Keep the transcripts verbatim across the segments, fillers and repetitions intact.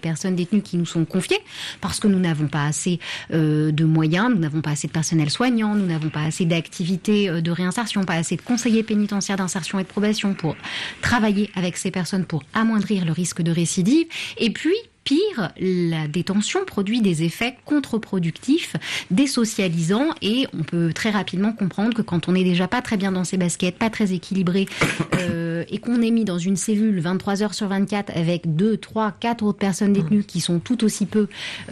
personnes détenues qui nous sont confiées, parce que nous n'avons pas assez euh, de moyens, nous n'avons pas assez de personnel soignant, nous n'avons pas assez d'activités euh, de réinsertion, pas assez de conseillers pénitentiaires d'insertion et de probation pour travailler avec ces personnes pour amoindrir le risque de récidive. Et puis, pire, la détention produit des effets contre-productifs, désocialisants, et on peut très rapidement comprendre que quand on n'est déjà pas très bien dans ses baskets, pas très équilibré, euh, et qu'on est mis dans une cellule vingt-trois heures sur vingt-quatre avec deux, trois, quatre autres personnes détenues qui sont tout aussi peu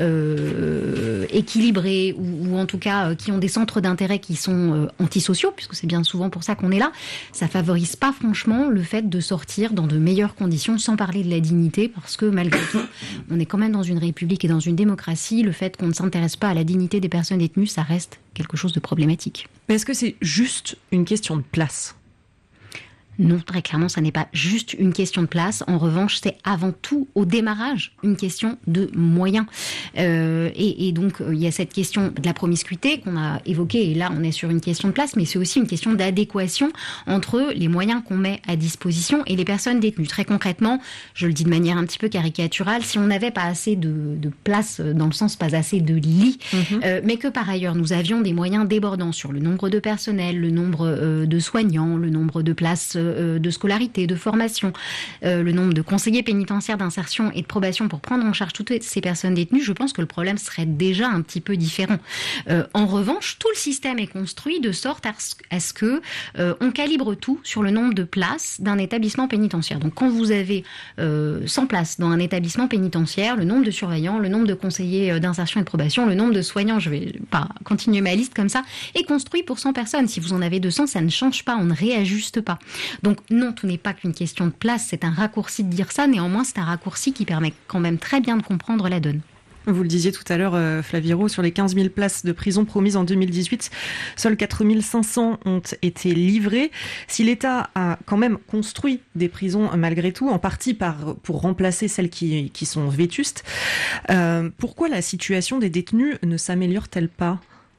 euh, équilibrées, ou, ou en tout cas euh, qui ont des centres d'intérêt qui sont euh, antisociaux, puisque c'est bien souvent pour ça qu'on est là, ça favorise pas franchement le fait de sortir dans de meilleures conditions, sans parler de la dignité, parce que malgré tout, on est quand même dans une république et dans une démocratie. Le fait qu'on ne s'intéresse pas à la dignité des personnes détenues, ça reste quelque chose de problématique. Mais est-ce que c'est juste une question de place ? Non, très clairement, ça n'est pas juste une question de place. En revanche, c'est avant tout, au démarrage, une question de moyens. Euh, et, et donc, il y a cette question de la promiscuité qu'on a évoquée, et là, on est sur une question de place, mais c'est aussi une question d'adéquation entre les moyens qu'on met à disposition et les personnes détenues. Très concrètement, je le dis de manière un petit peu caricaturale, si on n'avait pas assez de, de place, dans le sens pas assez de lits, mmh. euh, mais que par ailleurs, nous avions des moyens débordants sur le nombre de personnel, le nombre euh, de soignants, le nombre de places de scolarité, de formation, euh, le nombre de conseillers pénitentiaires d'insertion et de probation pour prendre en charge toutes ces personnes détenues, je pense que le problème serait déjà un petit peu différent. Euh, en revanche, tout le système est construit de sorte à ce, à ce que euh, on calibre tout sur le nombre de places d'un établissement pénitentiaire. Donc quand vous avez euh, cent places dans un établissement pénitentiaire, le nombre de surveillants, le nombre de conseillers d'insertion et de probation, le nombre de soignants, je vais pas continuer ma liste comme ça, est construit pour cent personnes. Si vous en avez deux cents, ça ne change pas, on ne réajuste pas. Donc non, tout n'est pas qu'une question de place, c'est un raccourci de dire ça, néanmoins c'est un raccourci qui permet quand même très bien de comprendre la donne. Vous le disiez tout à l'heure, euh, Flavie Roux, sur les quinze mille places de prison promises en deux mille dix-huit, seules quatre mille cinq cents ont été livrées. Si l'État a quand même construit des prisons malgré tout, en partie par, pour remplacer celles qui, qui sont vétustes, euh, pourquoi la situation des détenus ne s'améliore-t-elle pas ?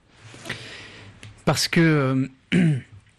Parce que... Euh...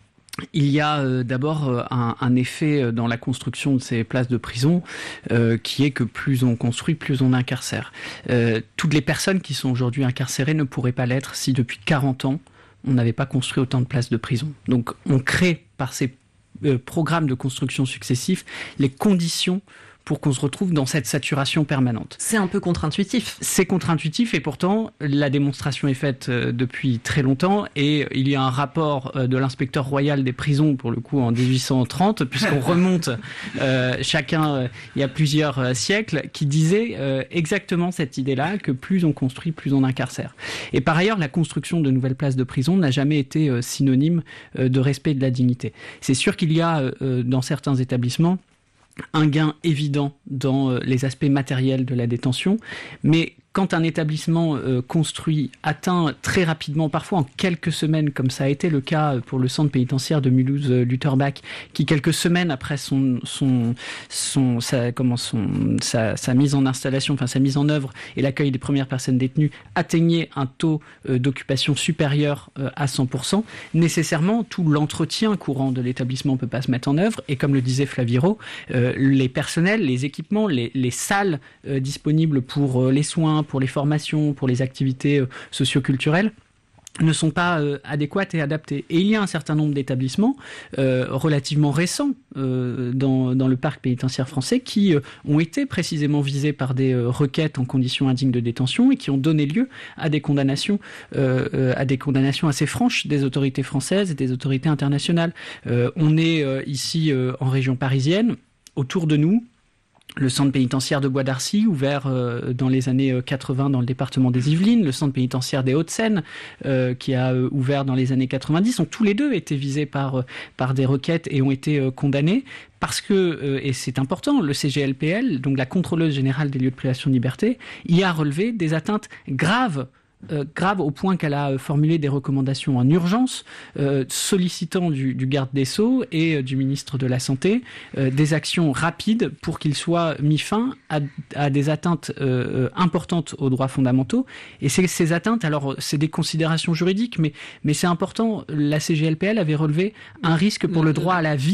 Il y a euh, d'abord euh, un, un effet dans la construction de ces places de prison euh, qui est que plus on construit, plus on incarcère. Euh, toutes les personnes qui sont aujourd'hui incarcérées ne pourraient pas l'être si depuis quarante ans, on n'avait pas construit autant de places de prison. Donc on crée par ces euh, programmes de construction successifs les conditions pour qu'on se retrouve dans cette saturation permanente. C'est un peu contre-intuitif. C'est contre-intuitif et pourtant, la démonstration est faite euh, depuis très longtemps et il y a un rapport euh, de l'inspecteur royal des prisons, pour le coup, en dix-huit cent trente, puisqu'on remonte euh, chacun, euh, il y a plusieurs euh, siècles, qui disait euh, exactement cette idée-là, que plus on construit, plus on incarcère. Et par ailleurs, la construction de nouvelles places de prison n'a jamais été euh, synonyme euh, de respect de la dignité. C'est sûr qu'il y a, euh, dans certains établissements, un gain évident dans euh, les aspects matériels de la détention, mais quand un établissement euh, construit atteint très rapidement, parfois en quelques semaines, comme ça a été le cas pour le centre pénitentiaire de Mulhouse-Lutterbach, qui quelques semaines après son, son, son, sa, comment son, sa, sa mise en installation, enfin sa mise en œuvre et l'accueil des premières personnes détenues, atteignait un taux euh, d'occupation supérieur euh, à cent pour cent, nécessairement tout l'entretien courant de l'établissement ne peut pas se mettre en œuvre, et comme le disait Flavie Roux, euh, les personnels, les équipements, les, les salles euh, disponibles pour euh, les soins, pour les formations, pour les activités euh, socio-culturelles, ne sont pas euh, adéquates et adaptées. Et il y a un certain nombre d'établissements euh, relativement récents euh, dans, dans le parc pénitentiaire français qui euh, ont été précisément visés par des euh, requêtes en conditions indignes de détention et qui ont donné lieu à des condamnations, euh, euh, à des condamnations assez franches des autorités françaises et des autorités internationales. Euh, on est euh, ici euh, en région parisienne, autour de nous, le centre pénitentiaire de Bois d'Arcy, ouvert euh, dans les années quatre-vingts dans le département des Yvelines, le centre pénitentiaire des Hauts-de-Seine, euh, qui a euh, ouvert dans les années quatre-vingt-dix, ont tous les deux été visés par, euh, par des requêtes et ont été euh, condamnés. Parce que, euh, et c'est important, le C G L P L, donc la contrôleuse générale des lieux de privation de liberté, y a relevé des atteintes graves Euh, grave au point qu'elle a formulé des recommandations en urgence, euh, sollicitant du, du garde des Sceaux et euh, du ministre de la Santé euh, des actions rapides pour qu'il soit mis fin à, à des atteintes euh, importantes aux droits fondamentaux. Et ces, ces atteintes, alors c'est des considérations juridiques, mais, mais c'est important, la C G L P L avait relevé un risque pour le droit à la vie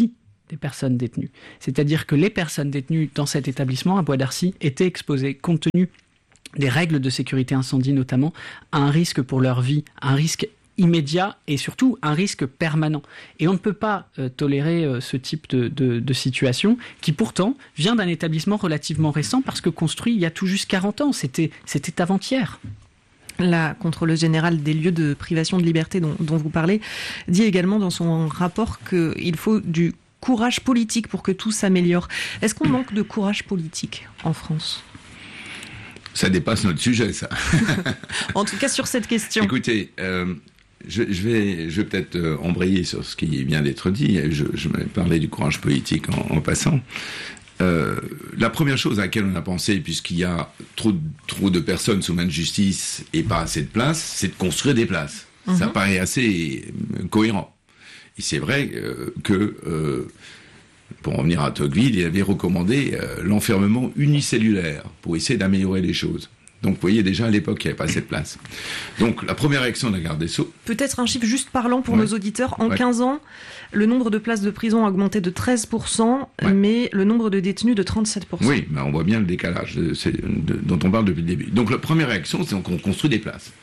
des personnes détenues. C'est-à-dire que les personnes détenues dans cet établissement à Bois d'Arcy étaient exposées, compte tenu des règles de sécurité incendie notamment, à un risque pour leur vie, un risque immédiat et surtout un risque permanent. Et on ne peut pas euh, tolérer euh, ce type de, de, de situation qui pourtant vient d'un établissement relativement récent parce que construit il y a tout juste quarante ans. C'était, c'était avant-hier. La contrôleuse générale des lieux de privation de liberté dont, dont vous parlez dit également dans son rapport qu'il faut du courage politique pour que tout s'améliore. Est-ce qu'on manque de courage politique en France ? Ça dépasse notre sujet, ça. En tout cas, sur cette question. Écoutez, euh, je, je vais, je vais peut-être euh, embrayer sur ce qui vient d'être dit. Je, je vais parler du courage politique en, en passant. Euh, la première chose à laquelle on a pensé, puisqu'il y a trop, trop de personnes sous main de justice et pas assez de places, c'est de construire des places. Mmh. Ça paraît assez cohérent. Et c'est vrai euh, que, euh, pour revenir à Tocqueville, il avait recommandé euh, l'enfermement unicellulaire pour essayer d'améliorer les choses. Donc, vous voyez, déjà, à l'époque, il n'y avait pas assez de place. Donc, la première réaction de la garde des Sceaux... Peut-être un chiffre juste parlant pour ouais. nos auditeurs. En ouais. quinze ans, le nombre de places de prison a augmenté de treize pour cent, ouais. mais le nombre de détenus de trente-sept pour cent. Oui, mais on voit bien le décalage de, de, dont on parle depuis le début. Donc, la première réaction, c'est qu'on construit des places.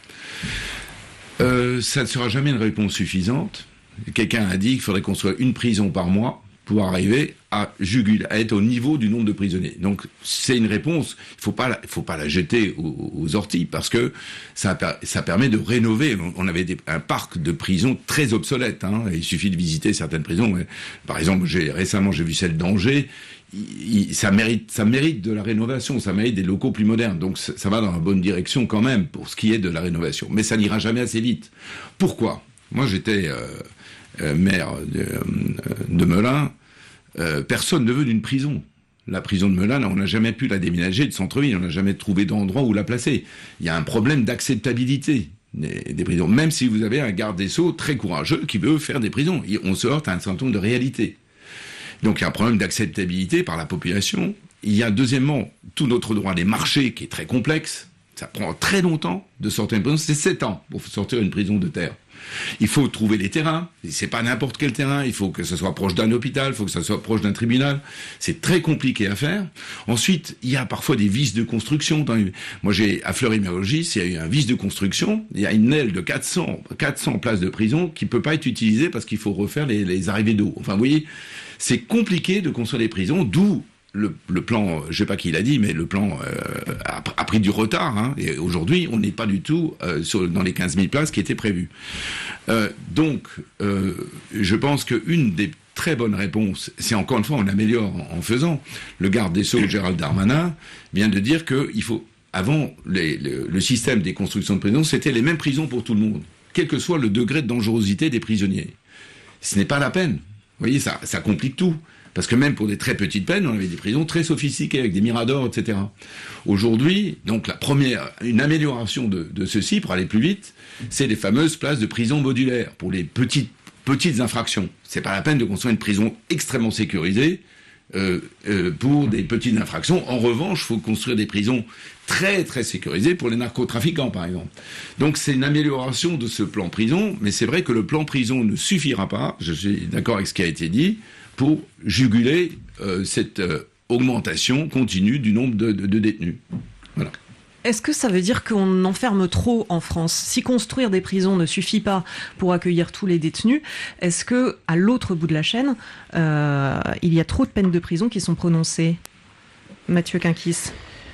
Euh, ça ne sera jamais une réponse suffisante. Quelqu'un a dit qu'il faudrait construire une prison par mois pour arriver à juguler, à être au niveau du nombre de prisonniers. Donc, c'est une réponse, il faut pas, faut pas la jeter aux, aux orties, parce que ça, ça permet de rénover. On avait des, un parc de prisons très obsolète, hein. Il suffit de visiter certaines prisons. Mais, par exemple, j'ai, récemment, j'ai vu celle d'Angers. Il, il, ça mérite, ça mérite de la rénovation, ça mérite des locaux plus modernes. Donc, ça, ça va dans la bonne direction quand même, pour ce qui est de la rénovation. Mais ça n'ira jamais assez vite. Pourquoi? Moi, j'étais, euh, euh, maire de, euh, de Melun. Euh, personne ne veut d'une prison. La prison de Melun, on n'a jamais pu la déménager de centre-ville, on n'a jamais trouvé d'endroit où la placer. Il y a un problème d'acceptabilité des, des prisons, même si vous avez un garde des Sceaux très courageux qui veut faire des prisons. On se heurte à un certain nombre de réalités. Donc il y a un problème d'acceptabilité par la population. Il y a deuxièmement tout notre droit des marchés qui est très complexe. Ça prend très longtemps de sortir une prison, c'est sept ans pour sortir une prison de terre. Il faut trouver les terrains, c'est pas n'importe quel terrain, il faut que ce soit proche d'un hôpital, il faut que ce soit proche d'un tribunal, c'est très compliqué à faire. Ensuite, il y a parfois des vices de construction. Dans une... Moi, j'ai à Fleury-Mérogis, il y a eu un vice de construction, il y a une aile de quatre cents, quatre cents places de prison qui peut pas être utilisée parce qu'il faut refaire les, les arrivées d'eau. Enfin, vous voyez, c'est compliqué de construire des prisons, d'où Le, le plan, je sais pas qui l'a dit, mais le plan euh, a, a pris du retard. Hein, et aujourd'hui, on n'est pas du tout euh, sur, dans les quinze mille places qui étaient prévues. Euh, donc, euh, je pense qu'une des très bonnes réponses, c'est encore une fois, on améliore en, en faisant. Le garde des Sceaux, Gérald Darmanin, vient de dire qu'il faut... Avant, les, le, le système des constructions de prisons, c'était les mêmes prisons pour tout le monde, quel que soit le degré de dangerosité des prisonniers. Ce n'est pas la peine. Vous voyez, ça, ça complique tout. Parce que même pour des très petites peines, on avait des prisons très sophistiquées avec des miradors, et cetera. Aujourd'hui, donc la première, une amélioration de, de ceci pour aller plus vite, c'est les fameuses places de prison modulaires pour les petites petites infractions. C'est pas la peine de construire une prison extrêmement sécurisée euh, euh, pour des petites infractions. En revanche, il faut construire des prisons très très sécurisées pour les narcotrafiquants, par exemple. Donc c'est une amélioration de ce plan prison, mais c'est vrai que le plan prison ne suffira pas. Je suis d'accord avec ce qui a été dit, pour juguler euh, cette euh, augmentation continue du nombre de, de, de détenus. Voilà. Est-ce que ça veut dire qu'on enferme trop en France ? Si construire des prisons ne suffit pas pour accueillir tous les détenus, est-ce que à l'autre bout de la chaîne, euh, il y a trop de peines de prison qui sont prononcées ? Mathieu Quinquis.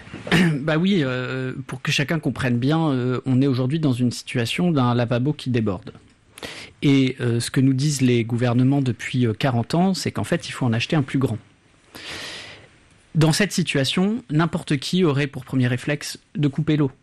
Bah oui, euh, pour que chacun comprenne bien, euh, on est aujourd'hui dans une situation d'un lavabo qui déborde. Et euh, ce que nous disent les gouvernements depuis quarante ans, c'est qu'en fait, il faut en acheter un plus grand. Dans cette situation, n'importe qui aurait pour premier réflexe de couper l'eau.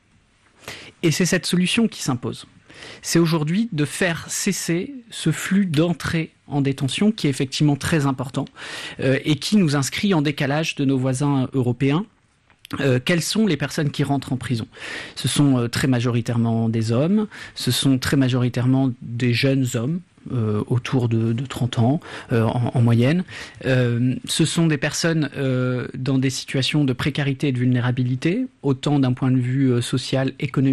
Et c'est cette solution qui s'impose. C'est aujourd'hui de faire cesser ce flux d'entrée en détention qui est effectivement très important euh, et qui nous inscrit en décalage de nos voisins européens. Euh, quelles sont les personnes qui rentrent en prison ? Ce sont euh, très majoritairement des hommes, ce sont très majoritairement des jeunes hommes, euh, autour de, de trente ans euh, en, en moyenne. Euh, ce sont des personnes euh, dans des situations de précarité et de vulnérabilité, autant d'un point de vue euh, social, économique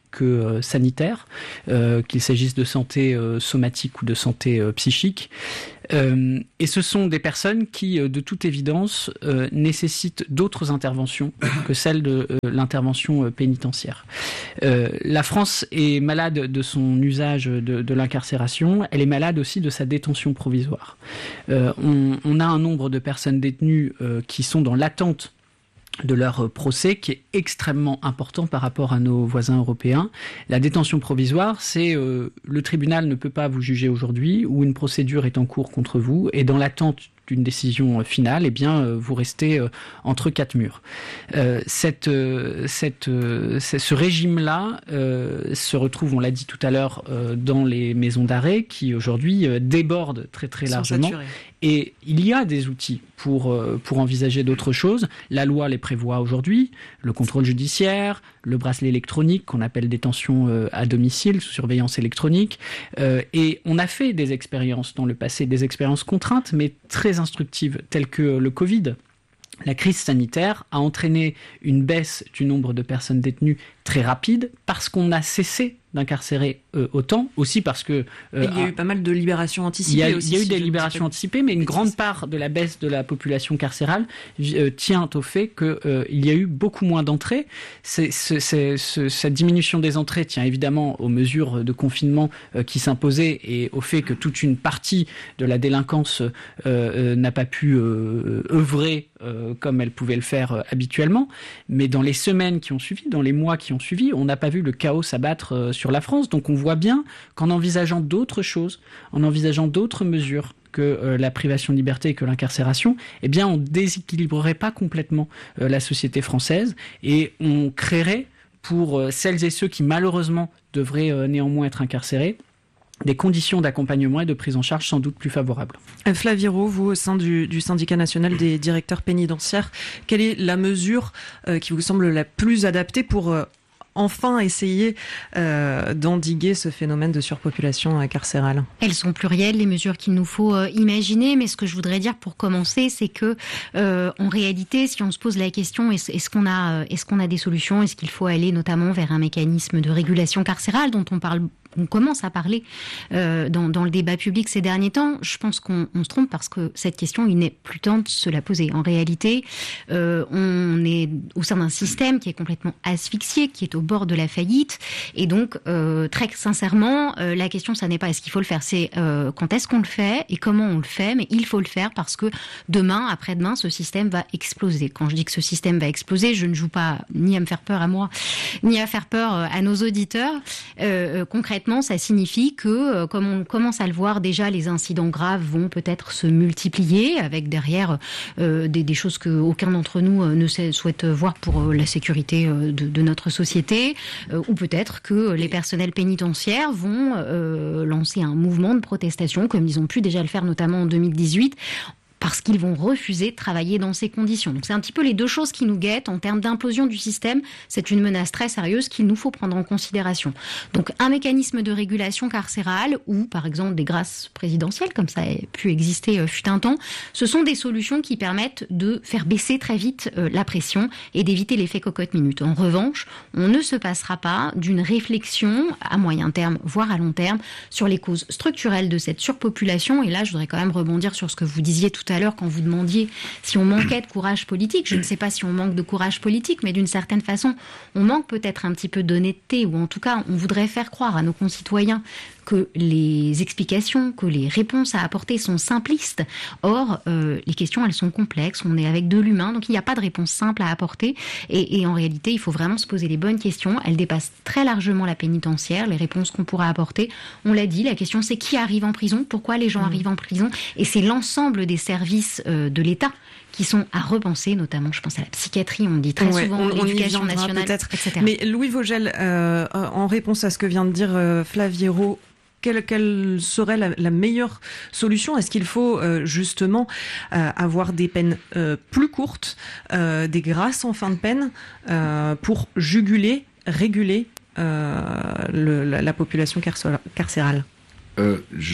que euh, sanitaire, euh, qu'il s'agisse de santé euh, somatique ou de santé euh, psychique. Euh, et ce sont des personnes qui, euh, de toute évidence, euh, nécessitent d'autres interventions que celles de euh, l'intervention euh, pénitentiaire. Euh, la France est malade de son usage de, de l'incarcération, elle est malade aussi de sa détention provisoire. Euh, on, on a un nombre de personnes détenues euh, qui sont dans l'attente de leur procès qui est extrêmement important par rapport à nos voisins européens. La détention provisoire, c'est euh, le tribunal ne peut pas vous juger aujourd'hui ou une procédure est en cours contre vous et dans l'attente d'une décision finale, eh bien, euh, vous restez euh, entre quatre murs. Euh, cette, euh, cette, euh, ce régime-là euh, se retrouve, on l'a dit tout à l'heure, euh, dans les maisons d'arrêt qui aujourd'hui euh, débordent très très largement. Saturés. Et il y a des outils pour, euh, pour envisager d'autres choses. La loi les prévoit aujourd'hui, le contrôle judiciaire, le bracelet électronique qu'on appelle détention euh, à domicile, sous surveillance électronique. Euh, et on a fait des expériences dans le passé, des expériences contraintes, mais très instructives, telles que le Covid. La crise sanitaire a entraîné une baisse du nombre de personnes détenues très rapide parce qu'on a cessé d'incarcérer euh, autant, aussi parce que... Euh, il y a eu pas mal de libérations anticipées. Il y a, aussi, il y a eu si des libérations anticipées, mais une grande part de la baisse de la population carcérale euh, tient au fait qu'il euh, y a eu beaucoup moins d'entrées. C'est, c'est, c'est, c'est, cette diminution des entrées tient évidemment aux mesures de confinement euh, qui s'imposaient et au fait que toute une partie de la délinquance euh, euh, n'a pas pu euh, œuvrer euh, comme elle pouvait le faire euh, habituellement. Mais dans les semaines qui ont suivi, dans les mois qui ont suivi, on n'a pas vu le chaos s'abattre euh, sur la France. Donc on voit bien qu'en envisageant d'autres choses, en envisageant d'autres mesures que euh, la privation de liberté et que l'incarcération, eh bien on déséquilibrerait pas complètement euh, la société française et on créerait pour euh, celles et ceux qui malheureusement devraient euh, néanmoins être incarcérés des conditions d'accompagnement et de prise en charge sans doute plus favorables. Flavie Rault, vous au sein du, du syndicat national des directeurs pénitentiaires, quelle est la mesure euh, qui vous semble la plus adaptée pour euh, enfin essayer euh, d'endiguer ce phénomène de surpopulation carcérale? Elles sont plurielles, les mesures qu'il nous faut euh, imaginer, mais ce que je voudrais dire pour commencer, c'est que euh, en réalité, si on se pose la question, est-ce, est-ce qu'on a, est-ce qu'on a des solutions? Est-ce qu'il faut aller notamment vers un mécanisme de régulation carcérale dont on parle on commence à parler euh, dans, dans le débat public ces derniers temps? Je pense qu'on on se trompe parce que cette question, il n'est plus temps de se la poser. En réalité, euh, on est au sein d'un système qui est complètement asphyxié, qui est au bord de la faillite. Et donc, euh, très sincèrement, euh, la question, ça n'est pas est-ce qu'il faut le faire, c'est euh, quand est-ce qu'on le fait et comment on le fait. Mais il faut le faire parce que demain, après-demain, ce système va exploser. Quand je dis que ce système va exploser, je ne joue pas ni à me faire peur à moi, ni à faire peur à nos auditeurs. Euh, concrètement, ça signifie que, comme on commence à le voir déjà, les incidents graves vont peut-être se multiplier avec derrière euh, des, des choses qu'aucun d'entre nous ne souhaite voir pour la sécurité de, de notre société, euh, ou peut-être que les personnels pénitentiaires vont euh, lancer un mouvement de protestation, comme ils ont pu déjà le faire notamment en deux mille dix-huit, parce qu'ils vont refuser de travailler dans ces conditions. Donc c'est un petit peu les deux choses qui nous guettent en termes d'implosion du système. C'est une menace très sérieuse qu'il nous faut prendre en considération. Donc un mécanisme de régulation carcérale ou par exemple des grâces présidentielles, comme ça a pu exister euh, fut un temps, ce sont des solutions qui permettent de faire baisser très vite euh, la pression et d'éviter l'effet cocotte-minute. En revanche, on ne se passera pas d'une réflexion à moyen terme, voire à long terme, sur les causes structurelles de cette surpopulation. Et là, je voudrais quand même rebondir sur ce que vous disiez tout à l'heure quand vous demandiez si on manquait de courage politique. Je ne sais pas si on manque de courage politique, mais d'une certaine façon, on manque peut-être un petit peu d'honnêteté, ou en tout cas, on voudrait faire croire à nos concitoyens que les explications, que les réponses à apporter sont simplistes. Or, euh, les questions, elles sont complexes. On est avec de l'humain, donc il n'y a pas de réponse simple à apporter. Et, et en réalité, il faut vraiment se poser les bonnes questions. Elles dépassent très largement la pénitentiaire, les réponses qu'on pourra apporter. On l'a dit, la question, c'est qui arrive en prison? Pourquoi les gens mmh. arrivent en prison? Et c'est l'ensemble des services euh, de l'État qui sont à repenser, notamment, je pense à la psychiatrie, on dit très ouais, souvent, on, l'éducation on nationale, peut-être. et cetera. Mais Louis Vogel, euh, en réponse à ce que vient de dire euh, Flavie Rault, Quelle, quelle serait la, la meilleure solution? Est-ce qu'il faut euh, justement euh, avoir des peines euh, plus courtes, euh, des grâces en fin de peine, euh, pour juguler, réguler euh, le, la, la population carcérale? euh,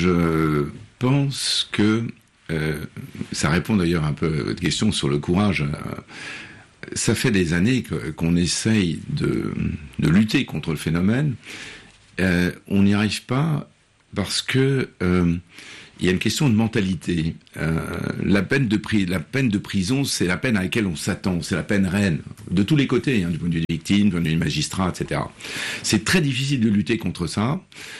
Je pense que euh, ça répond d'ailleurs un peu à votre question sur le courage. ça fait des années que, qu'on essaye de, de lutter contre le phénomène. Euh, on n'y arrive pas parce que euh, il y a une question de mentalité. Euh, la peine de pri- la peine de prison, c'est la peine à laquelle on s'attend, c'est la peine reine, de tous les côtés, hein, du point de vue des victimes, du point de vue des magistrats, et cetera. C'est très difficile de lutter contre ça.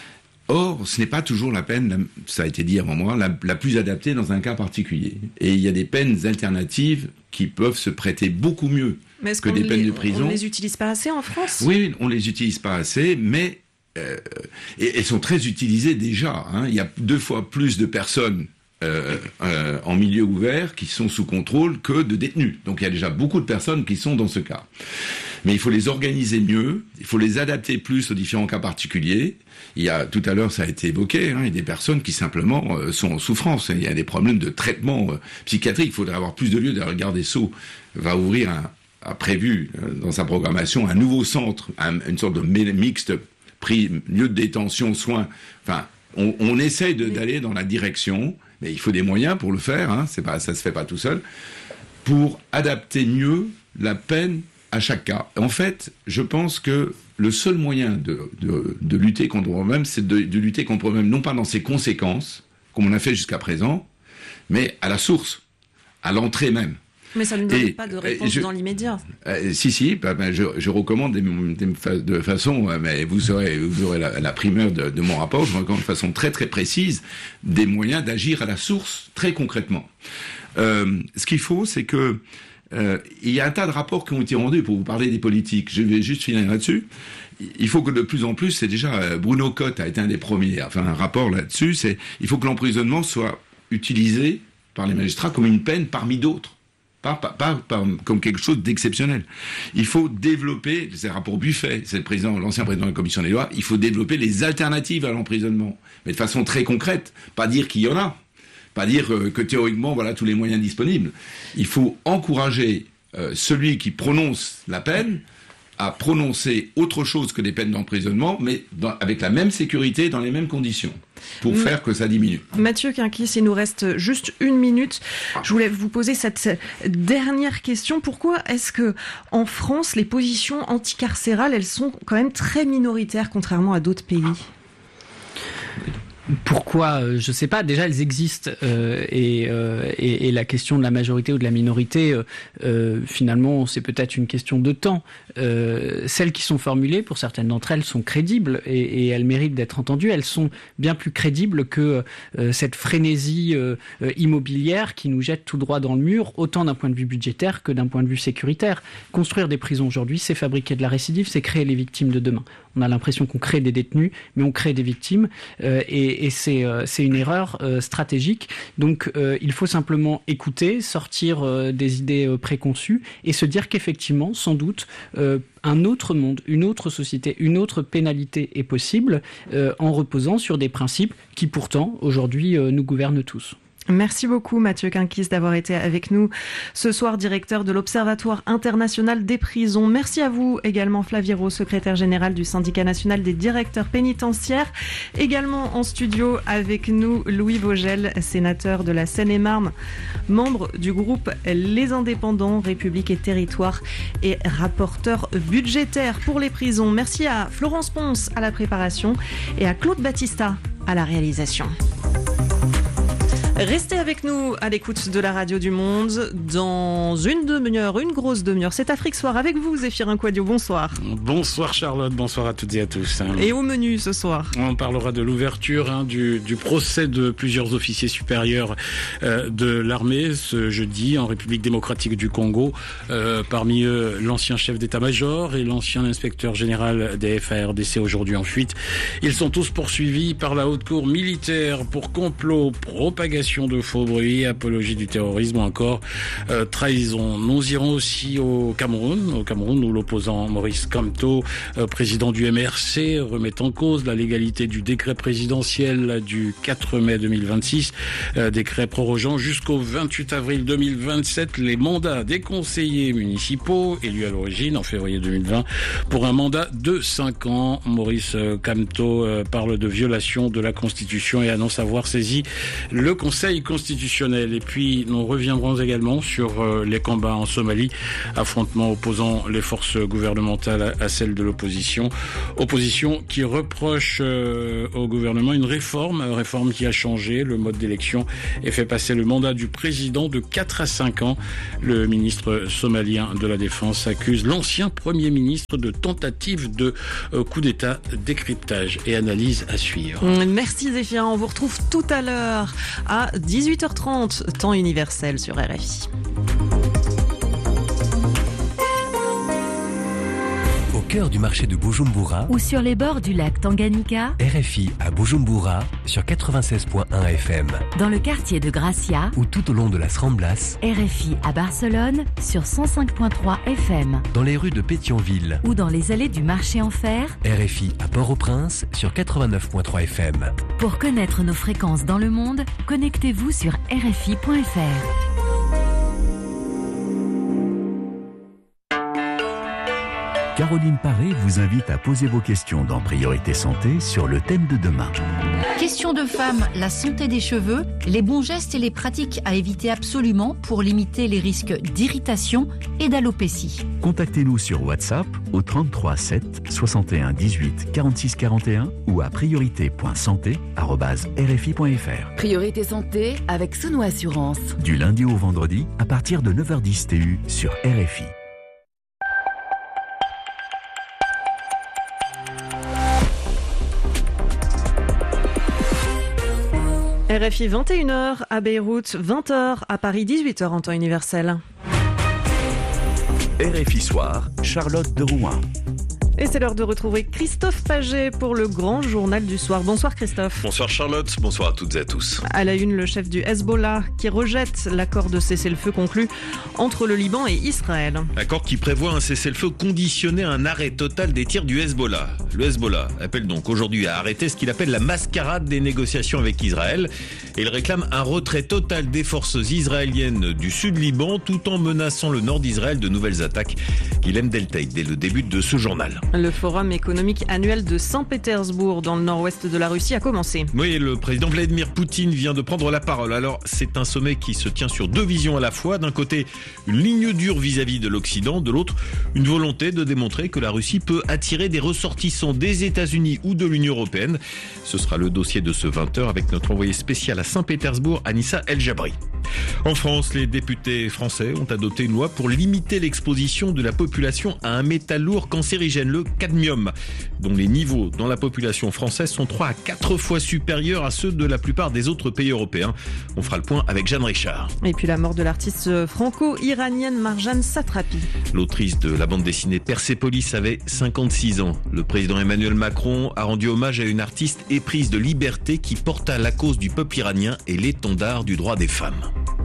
Or, ce n'est pas toujours la peine, la, ça a été dit avant moi, la, la plus adaptée dans un cas particulier. Et il y a des peines alternatives qui peuvent se prêter beaucoup mieux mais est-ce que qu'on des les, peines de prison. On ne les utilise pas assez en France ? Oui, on les utilise pas assez, mais euh, et, elles sont très utilisées déjà. Hein. Il y a deux fois plus de personnes euh, euh, en milieu ouvert qui sont sous contrôle que de détenus. Donc il y a déjà beaucoup de personnes qui sont dans ce cas. Mais il faut les organiser mieux, il faut les adapter plus aux différents cas particuliers. Il y a, tout à l'heure, ça a été évoqué, hein, il y a des personnes qui simplement euh, sont en souffrance. Il y a des problèmes de traitement euh, psychiatrique. Il faudrait avoir plus de lieux. D'ailleurs, le garde des Sceaux va ouvrir, un, a prévu euh, dans sa programmation un nouveau centre, un, une sorte de mixte, prix, lieu de détention, soins. Enfin, on, on essaye de, d'aller dans la direction, mais il faut des moyens pour le faire. Hein, c'est pas, ça se fait pas tout seul. Pour adapter mieux la peine à chaque cas. En fait, je pense que le seul moyen de, de, de lutter contre le problème, c'est de, de lutter contre le problème, non pas dans ses conséquences, comme on a fait jusqu'à présent, mais à la source, à l'entrée même. Mais ça ne donne pas de réponse je, dans l'immédiat. Euh, si, si, bah, bah, je, je recommande des, des, de façon, euh, mais vous aurez, vous aurez la, la primeur de, de mon rapport, je recommande de façon très très précise des moyens d'agir à la source, très concrètement. Euh, ce qu'il faut, c'est que Euh, il y a un tas de rapports qui ont été rendus pour vous parler des politiques. Je vais juste finir là-dessus. Il faut que de plus en plus, c'est déjà Bruno Cotte a été un des premiers, enfin un rapport là-dessus. C'est il faut que l'emprisonnement soit utilisé par les magistrats comme une peine parmi d'autres, pas, pas, pas, pas comme quelque chose d'exceptionnel. Il faut développer, c'est un rapport Buffet, c'est le président, l'ancien président de la commission des lois. Il faut développer les alternatives à l'emprisonnement, mais de façon très concrète. Pas dire qu'il y en a. Pas dire que théoriquement, voilà tous les moyens disponibles. Il faut encourager euh, celui qui prononce la peine à prononcer autre chose que des peines d'emprisonnement, mais dans, avec la même sécurité, dans les mêmes conditions, pour M- faire que ça diminue. Mathieu Quinquis, il nous reste juste une minute. Je voulais vous poser cette dernière question. Pourquoi est-ce que en France, les positions anticarcérales, elles sont quand même très minoritaires, contrairement à d'autres pays ? Pourquoi ? Je sais pas. Déjà, elles existent euh, et, euh, et, et la question de la majorité ou de la minorité, euh, euh, finalement, c'est peut-être une question de temps. Euh, celles qui sont formulées, pour certaines d'entre elles, sont crédibles et, et elles méritent d'être entendues. Elles sont bien plus crédibles que euh, cette frénésie euh, immobilière qui nous jette tout droit dans le mur, autant d'un point de vue budgétaire que d'un point de vue sécuritaire. Construire des prisons aujourd'hui, c'est fabriquer de la récidive, c'est créer les victimes de demain. On a l'impression qu'on crée des détenus, mais on crée des victimes, euh, et, et c'est, euh, c'est une erreur euh, stratégique. Donc euh, il faut simplement écouter, sortir euh, des idées euh, préconçues, et se dire qu'effectivement, sans doute, euh, un autre monde, une autre société, une autre pénalité est possible, euh, en reposant sur des principes qui pourtant, aujourd'hui, euh, nous gouvernent tous. Merci beaucoup Mathieu Quinquis d'avoir été avec nous ce soir, directeur de l'Observatoire international des prisons. Merci à vous également Flavie-Rault, secrétaire général du syndicat national des directeurs pénitentiaires. Également en studio avec nous Louis Vogel, sénateur de la Seine-et-Marne, membre du groupe Les Indépendants, République et Territoire et rapporteur budgétaire pour les prisons. Merci à Florence Ponce à la préparation et à Claude Battista à la réalisation. Restez avec nous à l'écoute de la radio du Monde. Dans une demi-heure, une grosse demi-heure, c'est Afrique Soir avec vous, Zéphirin Quadio. Bonsoir. Bonsoir Charlotte, bonsoir à toutes et à tous. Et au menu ce soir, on parlera de l'ouverture hein, du, du procès de plusieurs officiers supérieurs euh, de l'armée ce jeudi en République démocratique du Congo. Euh, parmi eux, l'ancien chef d'état-major et l'ancien inspecteur général des F A R D C aujourd'hui en fuite. Ils sont tous poursuivis par la haute cour militaire pour complot, propagation de faux bruits, apologie du terrorisme ou encore euh, trahison. Nous irons aussi au Cameroun, au Cameroun où l'opposant Maurice Kamto, euh, président du M R C, remet en cause la légalité du décret présidentiel du quatre mai deux mille vingt-six, euh, décret prorogeant jusqu'au vingt-huit avril deux mille vingt-sept les mandats des conseillers municipaux élus à l'origine en février deux mille vingt pour un mandat de cinq ans. Maurice Kamto euh, parle de violation de la Constitution et annonce avoir saisi le Conseil Conseil constitutionnel. Et puis, nous reviendrons également sur euh, les combats en Somalie, affrontements opposant les forces gouvernementales à, à celles de l'opposition. Opposition qui reproche euh, au gouvernement une réforme, une réforme qui a changé le mode d'élection et fait passer le mandat du président de quatre à cinq ans. Le ministre somalien de la Défense accuse l'ancien Premier ministre de tentative de euh, coup d'État. Décryptage et analyse à suivre. Merci Zéphirin, on vous retrouve tout à l'heure à dix-huit heures trente, temps universel sur R F I. Au cœur du marché de Bujumbura ou sur les bords du lac Tanganyika, R F I à Bujumbura sur quatre-vingt-seize virgule un F M. Dans le quartier de Gracia ou tout au long de las Ramblas, R F I à Barcelone sur cent cinq virgule trois F M. Dans les rues de Pétionville ou dans les allées du marché en fer, R F I à Port-au-Prince sur quatre-vingt-neuf virgule trois F M. Pour connaître nos fréquences dans le monde, connectez-vous sur R F I point F R. Caroline Paré vous invite à poser vos questions dans Priorité Santé sur le thème de demain. Question de femme, la santé des cheveux, les bons gestes et les pratiques à éviter absolument pour limiter les risques d'irritation et d'alopécie. Contactez-nous sur WhatsApp au trente-trois sept soixante et un dix-huit quarante-six quarante et un ou à priorité point santé arobase r f i point f r. Priorité Santé avec Sono Assurance. Du lundi au vendredi à partir de neuf heures dix T U sur R F I. R F I vingt et une heures à Beyrouth, vingt heures à Paris, dix-huit heures en temps universel. R F I Soir, Charlotte de Rouen. Et c'est l'heure de retrouver Christophe Paget pour le grand journal du soir. Bonsoir Christophe. Bonsoir Charlotte, bonsoir à toutes et à tous. À la une, le chef du Hezbollah qui rejette l'accord de cessez-le-feu conclu entre le Liban et Israël. Accord qui prévoit un cessez-le-feu conditionné à un arrêt total des tirs du Hezbollah. Le Hezbollah appelle donc aujourd'hui à arrêter ce qu'il appelle la mascarade des négociations avec Israël. Et il réclame un retrait total des forces israéliennes du sud Liban tout en menaçant le nord d'Israël de nouvelles attaques. Guilhem Deltaï dès le début de ce journal. Le forum économique annuel de Saint-Pétersbourg dans le nord-ouest de la Russie a commencé. Oui, le président Vladimir Poutine vient de prendre la parole. Alors, c'est un sommet qui se tient sur deux visions à la fois. D'un côté, une ligne dure vis-à-vis de l'Occident. De l'autre, une volonté de démontrer que la Russie peut attirer des ressortissants des États-Unis ou de l'Union européenne. Ce sera le dossier de ce vingt heures avec notre envoyé spécial à Saint-Pétersbourg, Anissa El Jabri. En France, les députés français ont adopté une loi pour limiter l'exposition de la population à un métal lourd cancérigène, le cadmium, dont les niveaux dans la population française sont trois à quatre fois supérieurs à ceux de la plupart des autres pays européens. On fera le point avec Jeanne Richard. Et puis la mort de l'artiste franco-iranienne Marjane Satrapi. L'autrice de la bande dessinée Persépolis avait cinquante-six ans. Le président Emmanuel Macron a rendu hommage à une artiste éprise de liberté qui porta la cause du peuple iranien et l'étendard du droit des femmes.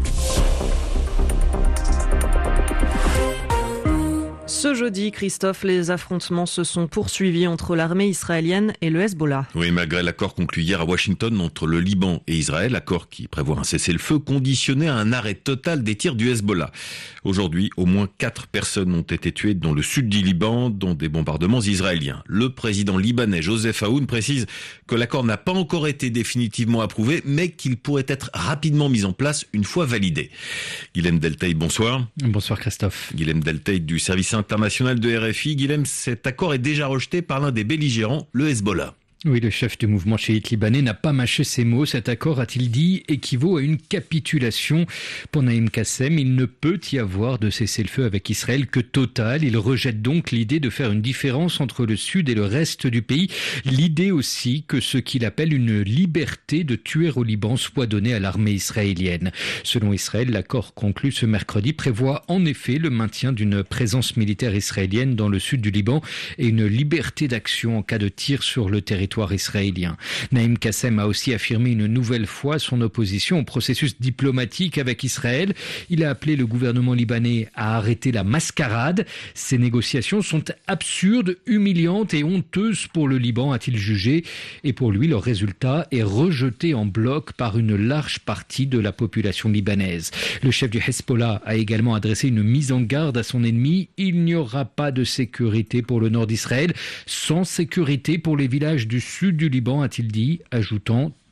Ce jeudi, Christophe, les affrontements se sont poursuivis entre l'armée israélienne et le Hezbollah. Oui, malgré l'accord conclu hier à Washington entre le Liban et Israël, accord qui prévoit un cessez-le-feu conditionné à un arrêt total des tirs du Hezbollah. Aujourd'hui, au moins quatre personnes ont été tuées dans le sud du Liban, dans des bombardements israéliens. Le président libanais Joseph Aoun précise que l'accord n'a pas encore été définitivement approuvé, mais qu'il pourrait être rapidement mis en place une fois validé. Guilhem Deltaï, bonsoir. Bonsoir Christophe. Guilhem Deltaï du service international de R F I. Guilhem, cet accord est déjà rejeté par l'un des belligérants, le Hezbollah. Oui, le chef du mouvement chiite libanais n'a pas mâché ses mots. Cet accord, a-t-il dit, équivaut à une capitulation. Pour Naïm Kassem, il ne peut y avoir de cessez-le-feu avec Israël que total. Il rejette donc l'idée de faire une différence entre le sud et le reste du pays. L'idée aussi que ce qu'il appelle une liberté de tuer au Liban soit donnée à l'armée israélienne. Selon Israël, l'accord conclu ce mercredi prévoit en effet le maintien d'une présence militaire israélienne dans le sud du Liban et une liberté d'action en cas de tir sur le territoire israélien. Naïm Kassem a aussi affirmé une nouvelle fois son opposition au processus diplomatique avec Israël. Il a appelé le gouvernement libanais à arrêter la mascarade. Ces négociations sont absurdes, humiliantes et honteuses pour le Liban, a-t-il jugé. Et pour lui, leur résultat est rejeté en bloc par une large partie de la population libanaise. Le chef du Hezbollah a également adressé une mise en garde à son ennemi. Il n'y aura pas de sécurité pour le nord d'Israël, sans sécurité pour les villages du sud du Liban, a-t-il dit, ajoutant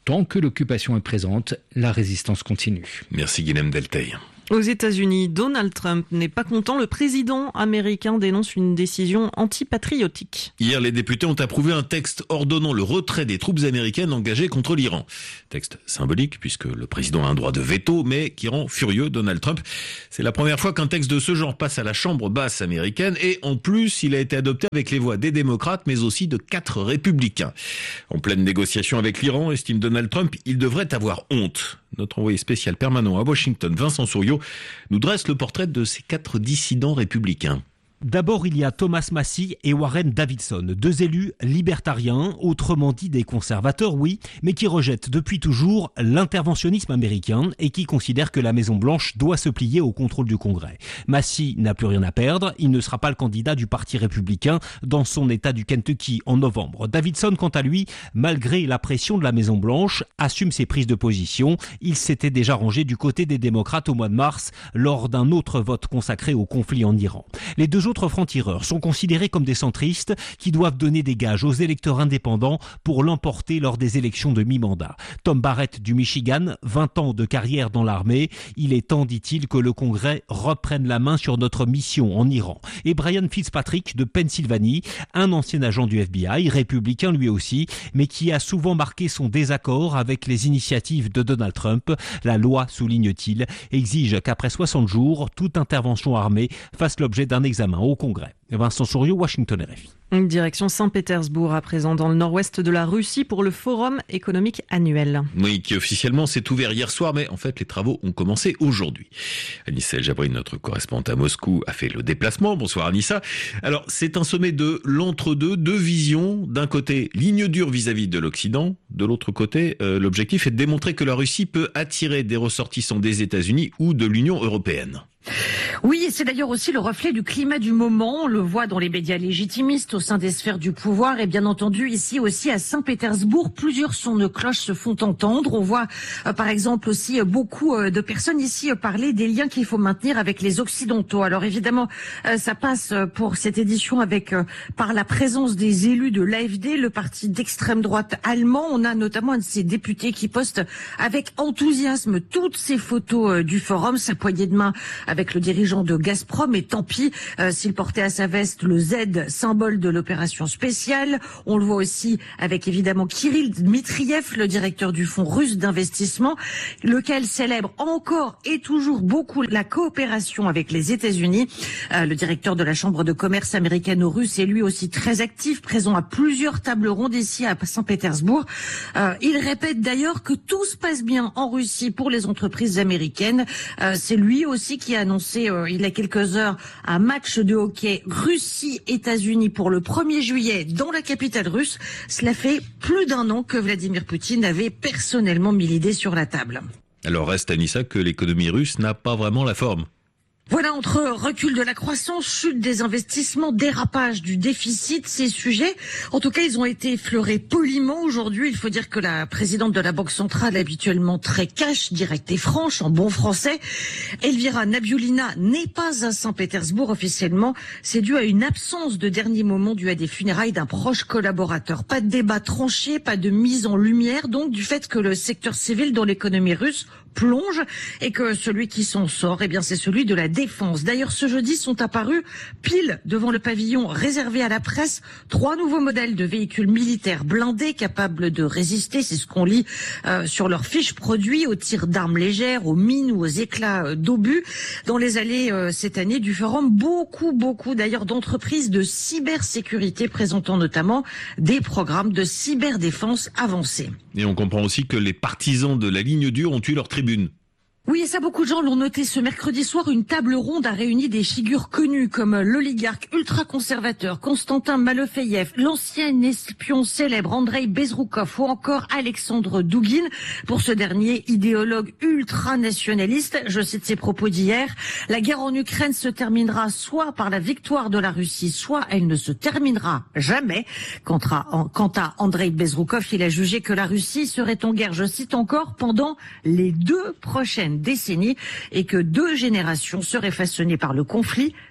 tant que l'occupation est présente, la résistance continue. Merci Guilhem Delteil. Aux États-Unis, Donald Trump n'est pas content. Le président américain dénonce une décision antipatriotique. Hier, les députés ont approuvé un texte ordonnant le retrait des troupes américaines engagées contre l'Iran. Texte symbolique puisque le président a un droit de veto, mais qui rend furieux Donald Trump. C'est la première fois qu'un texte de ce genre passe à la Chambre basse américaine et en plus, il a été adopté avec les voix des démocrates mais aussi de quatre républicains. En pleine négociation avec l'Iran, estime Donald Trump, il devrait avoir honte. Notre envoyé spécial permanent à Washington, Vincent Souriau, nous dresse le portrait de ces quatre dissidents républicains. D'abord, il y a Thomas Massie et Warren Davidson, deux élus libertariens, autrement dit des conservateurs, oui, mais qui rejettent depuis toujours l'interventionnisme américain et qui considèrent que la Maison-Blanche doit se plier au contrôle du Congrès. Massie n'a plus rien à perdre, il ne sera pas le candidat du Parti républicain dans son État du Kentucky en novembre. Davidson, quant à lui, malgré la pression de la Maison-Blanche, assume ses prises de position. Il s'était déjà rangé du côté des démocrates au mois de mars lors d'un autre vote consacré au conflit en Iran. Les deux autres francs-tireurs sont considérés comme des centristes qui doivent donner des gages aux électeurs indépendants pour l'emporter lors des élections de mi-mandat. Tom Barrett du Michigan, vingt ans de carrière dans l'armée, il est temps, dit-il, que le Congrès reprenne la main sur notre mission en Iran. Et Brian Fitzpatrick de Pennsylvanie, un ancien agent du F B I, républicain lui aussi, mais qui a souvent marqué son désaccord avec les initiatives de Donald Trump. La loi, souligne-t-il, exige qu'après soixante jours, toute intervention armée fasse l'objet d'un examen au Congrès. Vincent Souriau, Washington R F I. Une direction Saint-Pétersbourg à présent dans le nord-ouest de la Russie pour le Forum économique annuel. Oui, qui officiellement s'est ouvert hier soir, mais en fait les travaux ont commencé aujourd'hui. Anissa El Jabri, notre correspondante à Moscou, a fait le déplacement. Bonsoir Anissa. Alors c'est un sommet de l'entre-deux, deux visions. D'un côté, ligne dure vis-à-vis de l'Occident. De l'autre côté, euh, l'objectif est de démontrer que la Russie peut attirer des ressortissants des États-Unis ou de l'Union européenne. Oui, et c'est d'ailleurs aussi le reflet du climat du moment. On le voit dans les médias légitimistes, au sein des sphères du pouvoir et bien entendu ici aussi à Saint-Pétersbourg. Plusieurs sons de cloche se font entendre. On voit euh, par exemple aussi euh, beaucoup euh, de personnes ici euh, parler des liens qu'il faut maintenir avec les Occidentaux. Alors évidemment, euh, ça passe euh, pour cette édition avec euh, par la présence des élus de l'A F D, le parti d'extrême droite allemand. On a notamment un de ces députés qui poste avec enthousiasme toutes ces photos euh, du forum, sa poignée de main avec le dirigeant de Gazprom, et tant pis euh, s'il portait à sa veste le Z, symbole de l'opération spéciale. On le voit aussi avec évidemment Kirill Dmitriev, le directeur du fonds russe d'investissement, lequel célèbre encore et toujours beaucoup la coopération avec les États-Unis. Euh, le directeur de la Chambre de commerce américano-russe est lui aussi très actif, présent à plusieurs tables rondes ici à Saint-Pétersbourg. Euh, il répète d'ailleurs que tout se passe bien en Russie pour les entreprises américaines. Euh, c'est lui aussi qui a annoncé euh, il y a quelques heures un match de hockey Russie-États-Unis pour le premier juillet dans la capitale russe. Cela fait plus d'un an que Vladimir Poutine avait personnellement mis l'idée sur la table. Alors reste Anissa que l'économie russe n'a pas vraiment la forme. Voilà, entre recul de la croissance, chute des investissements, dérapage du déficit, ces sujets, en tout cas, ils ont été effleurés poliment aujourd'hui. Il faut dire que la présidente de la Banque centrale, habituellement très cash, directe et franche, en bon français, Elvira Nabiullina, n'est pas à Saint-Pétersbourg officiellement. C'est dû à une absence de dernier moment due à des funérailles d'un proche collaborateur. Pas de débat tranché, pas de mise en lumière, donc, du fait que le secteur civil dans l'économie russe plonge et que celui qui s'en sort, eh bien, c'est celui de la défense. D'ailleurs, ce jeudi sont apparus pile devant le pavillon réservé à la presse trois nouveaux modèles de véhicules militaires blindés capables de résister, c'est ce qu'on lit euh, sur leurs fiches produits, aux tirs d'armes légères, aux mines ou aux éclats euh, d'obus. Dans les allées euh, cette année du forum, beaucoup, beaucoup d'ailleurs d'entreprises de cybersécurité présentant notamment des programmes de cyberdéfense avancés. Et on comprend aussi que les partisans de la ligne dure ont eu leur tribune. Oui, et ça, beaucoup de gens l'ont noté ce mercredi soir. Une table ronde a réuni des figures connues comme l'oligarque ultra-conservateur Konstantin Malofeyev, l'ancien espion célèbre Andrei Bezroukov ou encore Alexandre Douguine. Pour ce dernier, idéologue ultra-nationaliste, je cite ses propos d'hier, la guerre en Ukraine se terminera soit par la victoire de la Russie, soit elle ne se terminera jamais. Quant à, quant à Andrei Bezroukov, il a jugé que la Russie serait en guerre, je cite encore, pendant les deux prochaines décennies et que deux générations seraient façonnées par le conflit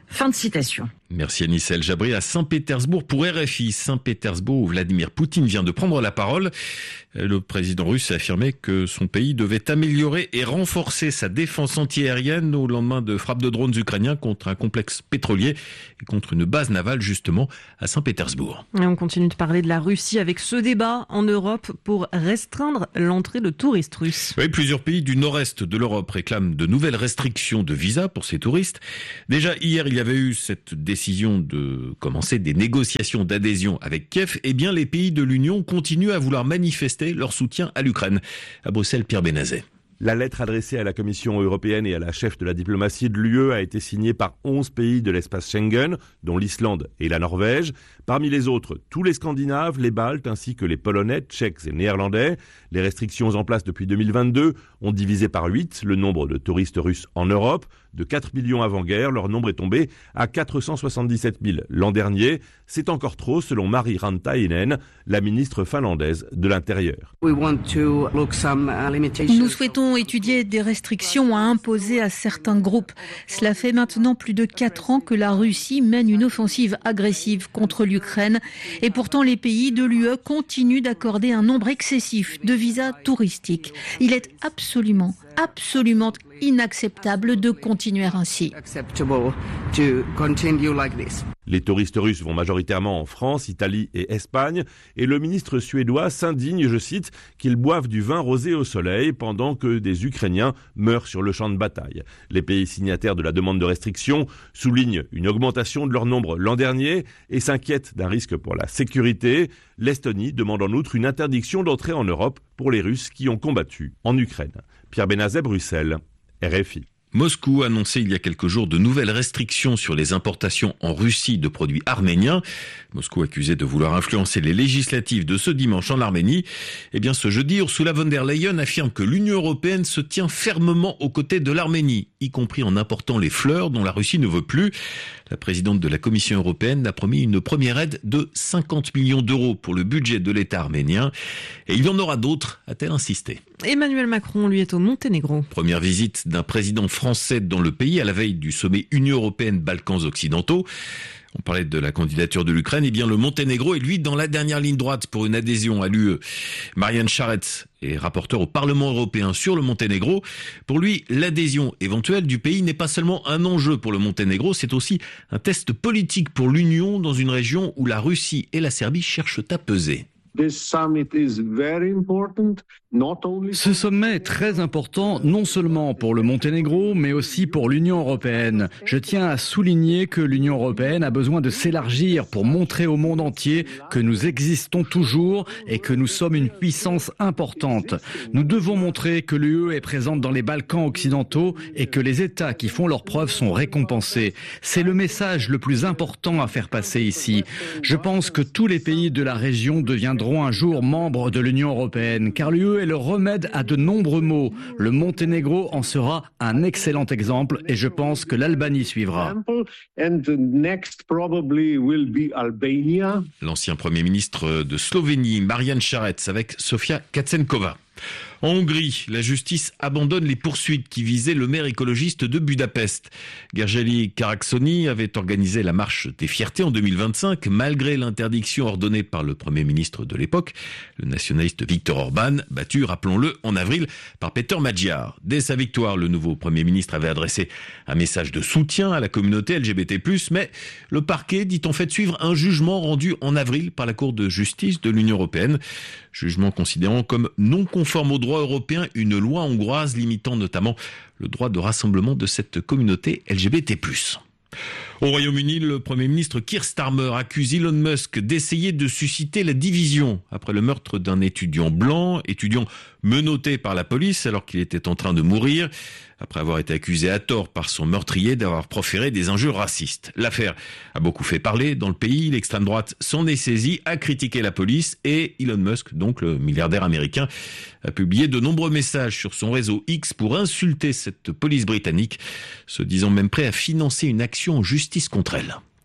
Fin de citation. Merci Anis El Jabri à Saint-Pétersbourg pour R F I. Saint-Pétersbourg où Vladimir Poutine vient de prendre la parole. Le président russe a affirmé que son pays devait améliorer et renforcer sa défense antiaérienne au lendemain de frappes de drones ukrainiens contre un complexe pétrolier et contre une base navale justement à Saint-Pétersbourg. Et on continue de parler de la Russie avec ce débat en Europe pour restreindre l'entrée de touristes russes. Oui, plusieurs pays du nord-est de l'Europe réclament de nouvelles restrictions de visa pour ces touristes. Déjà hier, il y avait eu cette décision de commencer des négociations d'adhésion avec Kiev. Eh bien, les pays de l'Union continuent à vouloir manifester leur soutien à l'Ukraine. À Bruxelles, Pierre Benazet. La lettre adressée à la Commission européenne et à la chef de la diplomatie de l'U E a été signée par onze pays de l'espace Schengen, dont l'Islande et la Norvège. Parmi les autres, tous les Scandinaves, les Baltes ainsi que les Polonais, Tchèques et Néerlandais. Les restrictions en place depuis deux mille vingt-deux ont divisé par huit le nombre de touristes russes en Europe. De quatre millions avant-guerre, leur nombre est tombé à quatre cent soixante-dix-sept mille l'an dernier. C'est encore trop, selon Mari Rantainen, la ministre finlandaise de l'Intérieur. Nous souhaitons étudier des restrictions à imposer à certains groupes. Cela fait maintenant plus de quatre ans que la Russie mène une offensive agressive contre l'Ukraine. Et pourtant, les pays de l'U E continuent d'accorder un nombre excessif de visas touristiques. Il est absolument, absolument inacceptable de continuer ainsi. Les touristes russes vont majoritairement en France, Italie et Espagne, et le ministre suédois s'indigne, je cite, qu'ils boivent du vin rosé au soleil pendant que des Ukrainiens meurent sur le champ de bataille. Les pays signataires de la demande de restriction soulignent une augmentation de leur nombre l'an dernier et s'inquiètent d'un risque pour la sécurité. L'Estonie demande en outre une interdiction d'entrée en Europe pour les Russes qui ont combattu en Ukraine. Pierre Benazet, Bruxelles, R F I. Moscou a annoncé il y a quelques jours de nouvelles restrictions sur les importations en Russie de produits arméniens. Moscou accusé de vouloir influencer les législatives de ce dimanche en Arménie. Eh bien, ce jeudi, Ursula von der Leyen affirme que l'Union européenne se tient fermement aux côtés de l'Arménie, y compris en important les fleurs dont la Russie ne veut plus. La présidente de la Commission européenne a promis une première aide de cinquante millions d'euros pour le budget de l'État arménien. Et il y en aura d'autres, a-t-elle insisté. Emmanuel Macron, lui, est au Monténégro. Première visite d'un président français dans le pays à la veille du sommet Union européenne-Balkans occidentaux. On parlait de la candidature de l'Ukraine, et bien le Monténégro est lui dans la dernière ligne droite pour une adhésion à l'U E. Marianne Charette est rapporteure au Parlement européen sur le Monténégro. Pour lui, l'adhésion éventuelle du pays n'est pas seulement un enjeu pour le Monténégro, c'est aussi un test politique pour l'Union dans une région où la Russie et la Serbie cherchent à peser. Ce sommet est très important non seulement pour le Monténégro, mais aussi pour l'Union européenne. Je tiens à souligner que l'Union européenne a besoin de s'élargir pour montrer au monde entier que nous existons toujours et que nous sommes une puissance importante. Nous devons montrer que l'U E est présente dans les Balkans occidentaux et que les États qui font leurs preuves sont récompensés. C'est le message le plus important à faire passer ici. Je pense que tous les pays de la région deviendront un jour membres de l'Union européenne, car l'U E est le remède à de nombreux maux. Le Monténégro en sera un excellent exemple et je pense que l'Albanie suivra. L'ancien Premier ministre de Slovénie, Marian Šarec, avec Sofia Katsenkova. En Hongrie, la justice abandonne les poursuites qui visaient le maire écologiste de Budapest. Gergely Karacsony avait organisé la marche des fiertés en deux mille vingt-cinq, malgré l'interdiction ordonnée par le Premier ministre de l'époque, le nationaliste Viktor Orban, battu, rappelons-le, en avril par Péter Magyar. Dès sa victoire, le nouveau Premier ministre avait adressé un message de soutien à la communauté L G B T plus, mais le parquet dit en fait suivre un jugement rendu en avril par la Cour de justice de l'Union européenne. Jugement considérant comme non conforme au droit européen une loi hongroise limitant notamment le droit de rassemblement de cette communauté L G B T plus. Au Royaume-Uni, le Premier ministre Keir Starmer accuse Elon Musk d'essayer de susciter la division après le meurtre d'un étudiant blanc, étudiant menotté par la police alors qu'il était en train de mourir, après avoir été accusé à tort par son meurtrier d'avoir proféré des injures racistes. L'affaire a beaucoup fait parler dans le pays, l'extrême droite s'en est saisie, a critiqué la police et Elon Musk, donc le milliardaire américain, a publié de nombreux messages sur son réseau X pour insulter cette police britannique, se disant même prêt à financer une action en justice contre elle.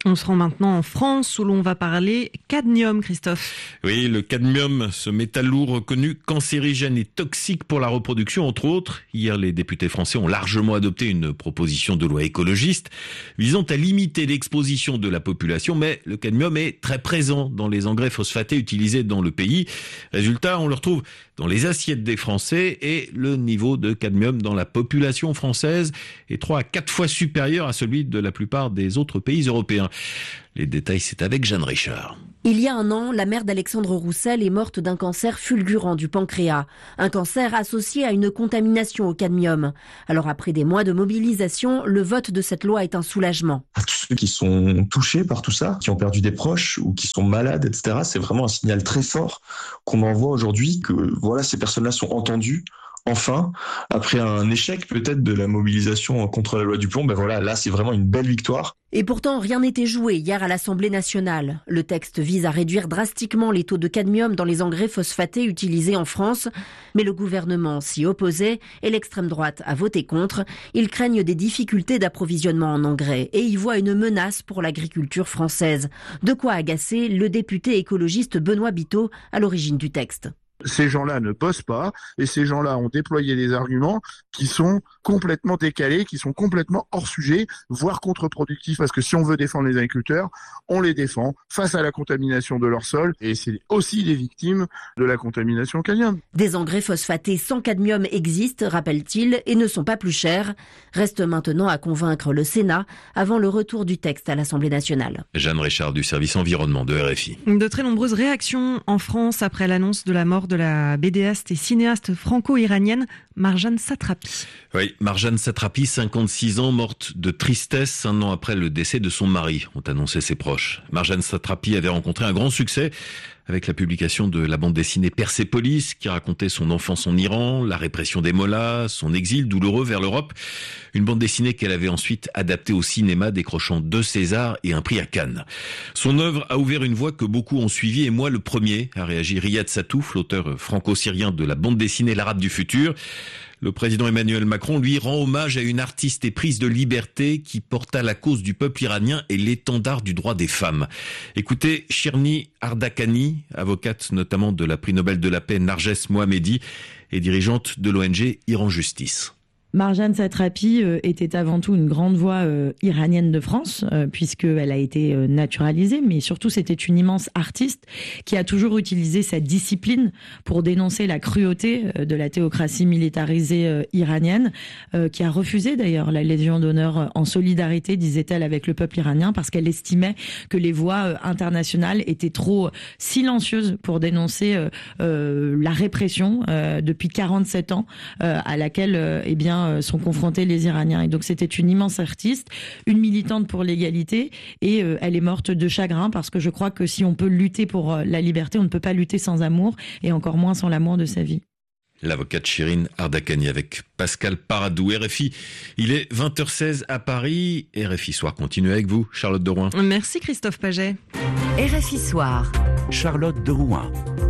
On se rend maintenant en France où l'on va parler cadmium, Christophe. Oui, le cadmium, ce métal lourd reconnu cancérigène et toxique pour la reproduction, entre autres. Hier, les députés français ont largement adopté une proposition de loi écologiste visant à limiter l'exposition de la population, mais le cadmium est très présent dans les engrais phosphatés utilisés dans le pays. Résultat, on le retrouve dans les assiettes des Français et le niveau de cadmium dans la population française est trois à quatre fois supérieur à celui de la plupart des autres pays européens. Les détails, c'est avec Jeanne Richard. Il y a un an, la mère d'Alexandre Roussel est morte d'un cancer fulgurant du pancréas. Un cancer associé à une contamination au cadmium. Alors après des mois de mobilisation, le vote de cette loi est un soulagement. À tous ceux qui sont touchés par tout ça, qui ont perdu des proches ou qui sont malades, et cetera, c'est vraiment un signal très fort qu'on envoie aujourd'hui que voilà, ces personnes-là sont entendues. Enfin, après un échec peut-être de la mobilisation contre la loi du plomb, ben voilà, là c'est vraiment une belle victoire. Et pourtant, rien n'était joué hier à l'Assemblée nationale. Le texte vise à réduire drastiquement les taux de cadmium dans les engrais phosphatés utilisés en France. Mais le gouvernement s'y opposait et l'extrême droite a voté contre. Ils craignent des difficultés d'approvisionnement en engrais et y voient une menace pour l'agriculture française. De quoi agacer le député écologiste Benoît Biteau à l'origine du texte. Ces gens-là ne posent pas et ces gens-là ont déployé des arguments qui sont complètement décalés, qui sont complètement hors sujet, voire contre-productifs, parce que si on veut défendre les agriculteurs, on les défend face à la contamination de leur sol et c'est aussi des victimes de la contamination cadmium. Des engrais phosphatés sans cadmium existent, rappelle-t-il, et ne sont pas plus chers. Reste maintenant à convaincre le Sénat avant le retour du texte à l'Assemblée nationale. Jeanne Richard du service environnement de R F I. De très nombreuses réactions en France après l'annonce de la mort de la bédéaste et cinéaste franco-iranienne Marjane Satrapi. Oui, Marjane Satrapi, cinquante-six ans, morte de tristesse un an après le décès de son mari, ont annoncé ses proches. Marjane Satrapi avait rencontré un grand succès avec la publication de la bande dessinée Persépolis, qui racontait son enfance en Iran, la répression des mollahs, son exil douloureux vers l'Europe. Une bande dessinée qu'elle avait ensuite adaptée au cinéma, décrochant deux Césars et un prix à Cannes. Son œuvre a ouvert une voie que beaucoup ont suivie, et moi le premier, a réagi Riyad Satouf, l'auteur franco-syrien de la bande dessinée L'Arabe du futur. Le président Emmanuel Macron, lui, rend hommage à une artiste éprise de liberté qui porta la cause du peuple iranien et l'étendard du droit des femmes. Écoutez Shirni Ardakhani, avocate notamment de la prix Nobel de la paix Narges Mohammedi et dirigeante de l'O N G Iran Justice. Marjane Satrapi euh, était avant tout une grande voix euh, iranienne de France, euh, puisqu'elle a été euh, naturalisée, mais surtout c'était une immense artiste qui a toujours utilisé sa discipline pour dénoncer la cruauté euh, de la théocratie militarisée euh, iranienne, euh, qui a refusé d'ailleurs la Légion d'honneur en solidarité, disait-elle, avec le peuple iranien, parce qu'elle estimait que les voix euh, internationales étaient trop silencieuses pour dénoncer euh, euh, la répression euh, depuis quarante-sept ans euh, à laquelle euh, eh bien sont confrontés les Iraniens. Et donc c'était une immense artiste, une militante pour l'égalité, et euh, elle est morte de chagrin, parce que je crois que si on peut lutter pour euh, la liberté, on ne peut pas lutter sans amour, et encore moins sans l'amour de sa vie. L'avocate Shirin Ardakhani avec Pascal Paradou, R F I. Il est vingt heures seize à Paris. R F I Soir continue avec vous, Charlotte de Rouen. Merci Christophe Paget. R F I Soir. Charlotte de Rouen.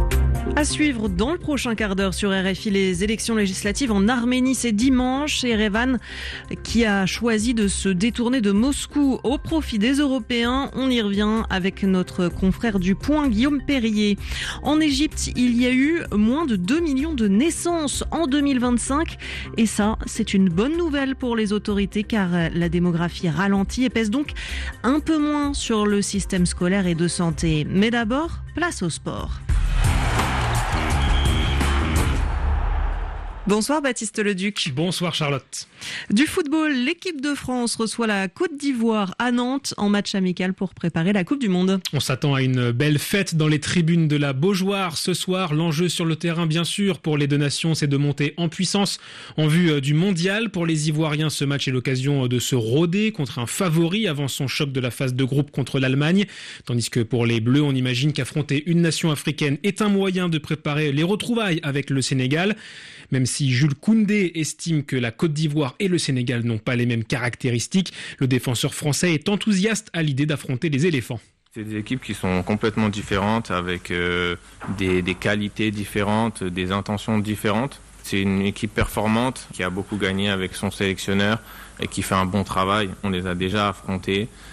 À suivre dans le prochain quart d'heure sur R F I, les élections législatives en Arménie, c'est dimanche, et Erevan qui a choisi de se détourner de Moscou au profit des Européens. On y revient avec notre confrère du Point, Guillaume Perrier. En Égypte, il y a eu moins de deux millions de naissances en deux mille vingt-cinq, et ça, c'est une bonne nouvelle pour les autorités, car la démographie ralentit et pèse donc un peu moins sur le système scolaire et de santé. Mais d'abord, place au sport. Bonsoir Baptiste Leduc. Bonsoir Charlotte. Du football, l'équipe de France reçoit la Côte d'Ivoire à Nantes en match amical pour préparer la Coupe du Monde. On s'attend à une belle fête dans les tribunes de la Beaujoire ce soir. L'enjeu sur le terrain, bien sûr, pour les deux nations, c'est de monter en puissance en vue du mondial. Pour les Ivoiriens, ce match est l'occasion de se rôder contre un favori avant son choc de la phase de groupe contre l'Allemagne. Tandis que pour les Bleus, on imagine qu'affronter une nation africaine est un moyen de préparer les retrouvailles avec le Sénégal. Même si Jules Koundé estime que la Côte d'Ivoire et le Sénégal n'ont pas les mêmes caractéristiques, le défenseur français est enthousiaste à l'idée d'affronter les éléphants. C'est des équipes qui sont complètement différentes, avec euh, des, des qualités différentes, des intentions différentes. C'est une équipe performante qui a beaucoup gagné avec son sélectionneur et qui fait un bon travail. On les a déjà affrontés.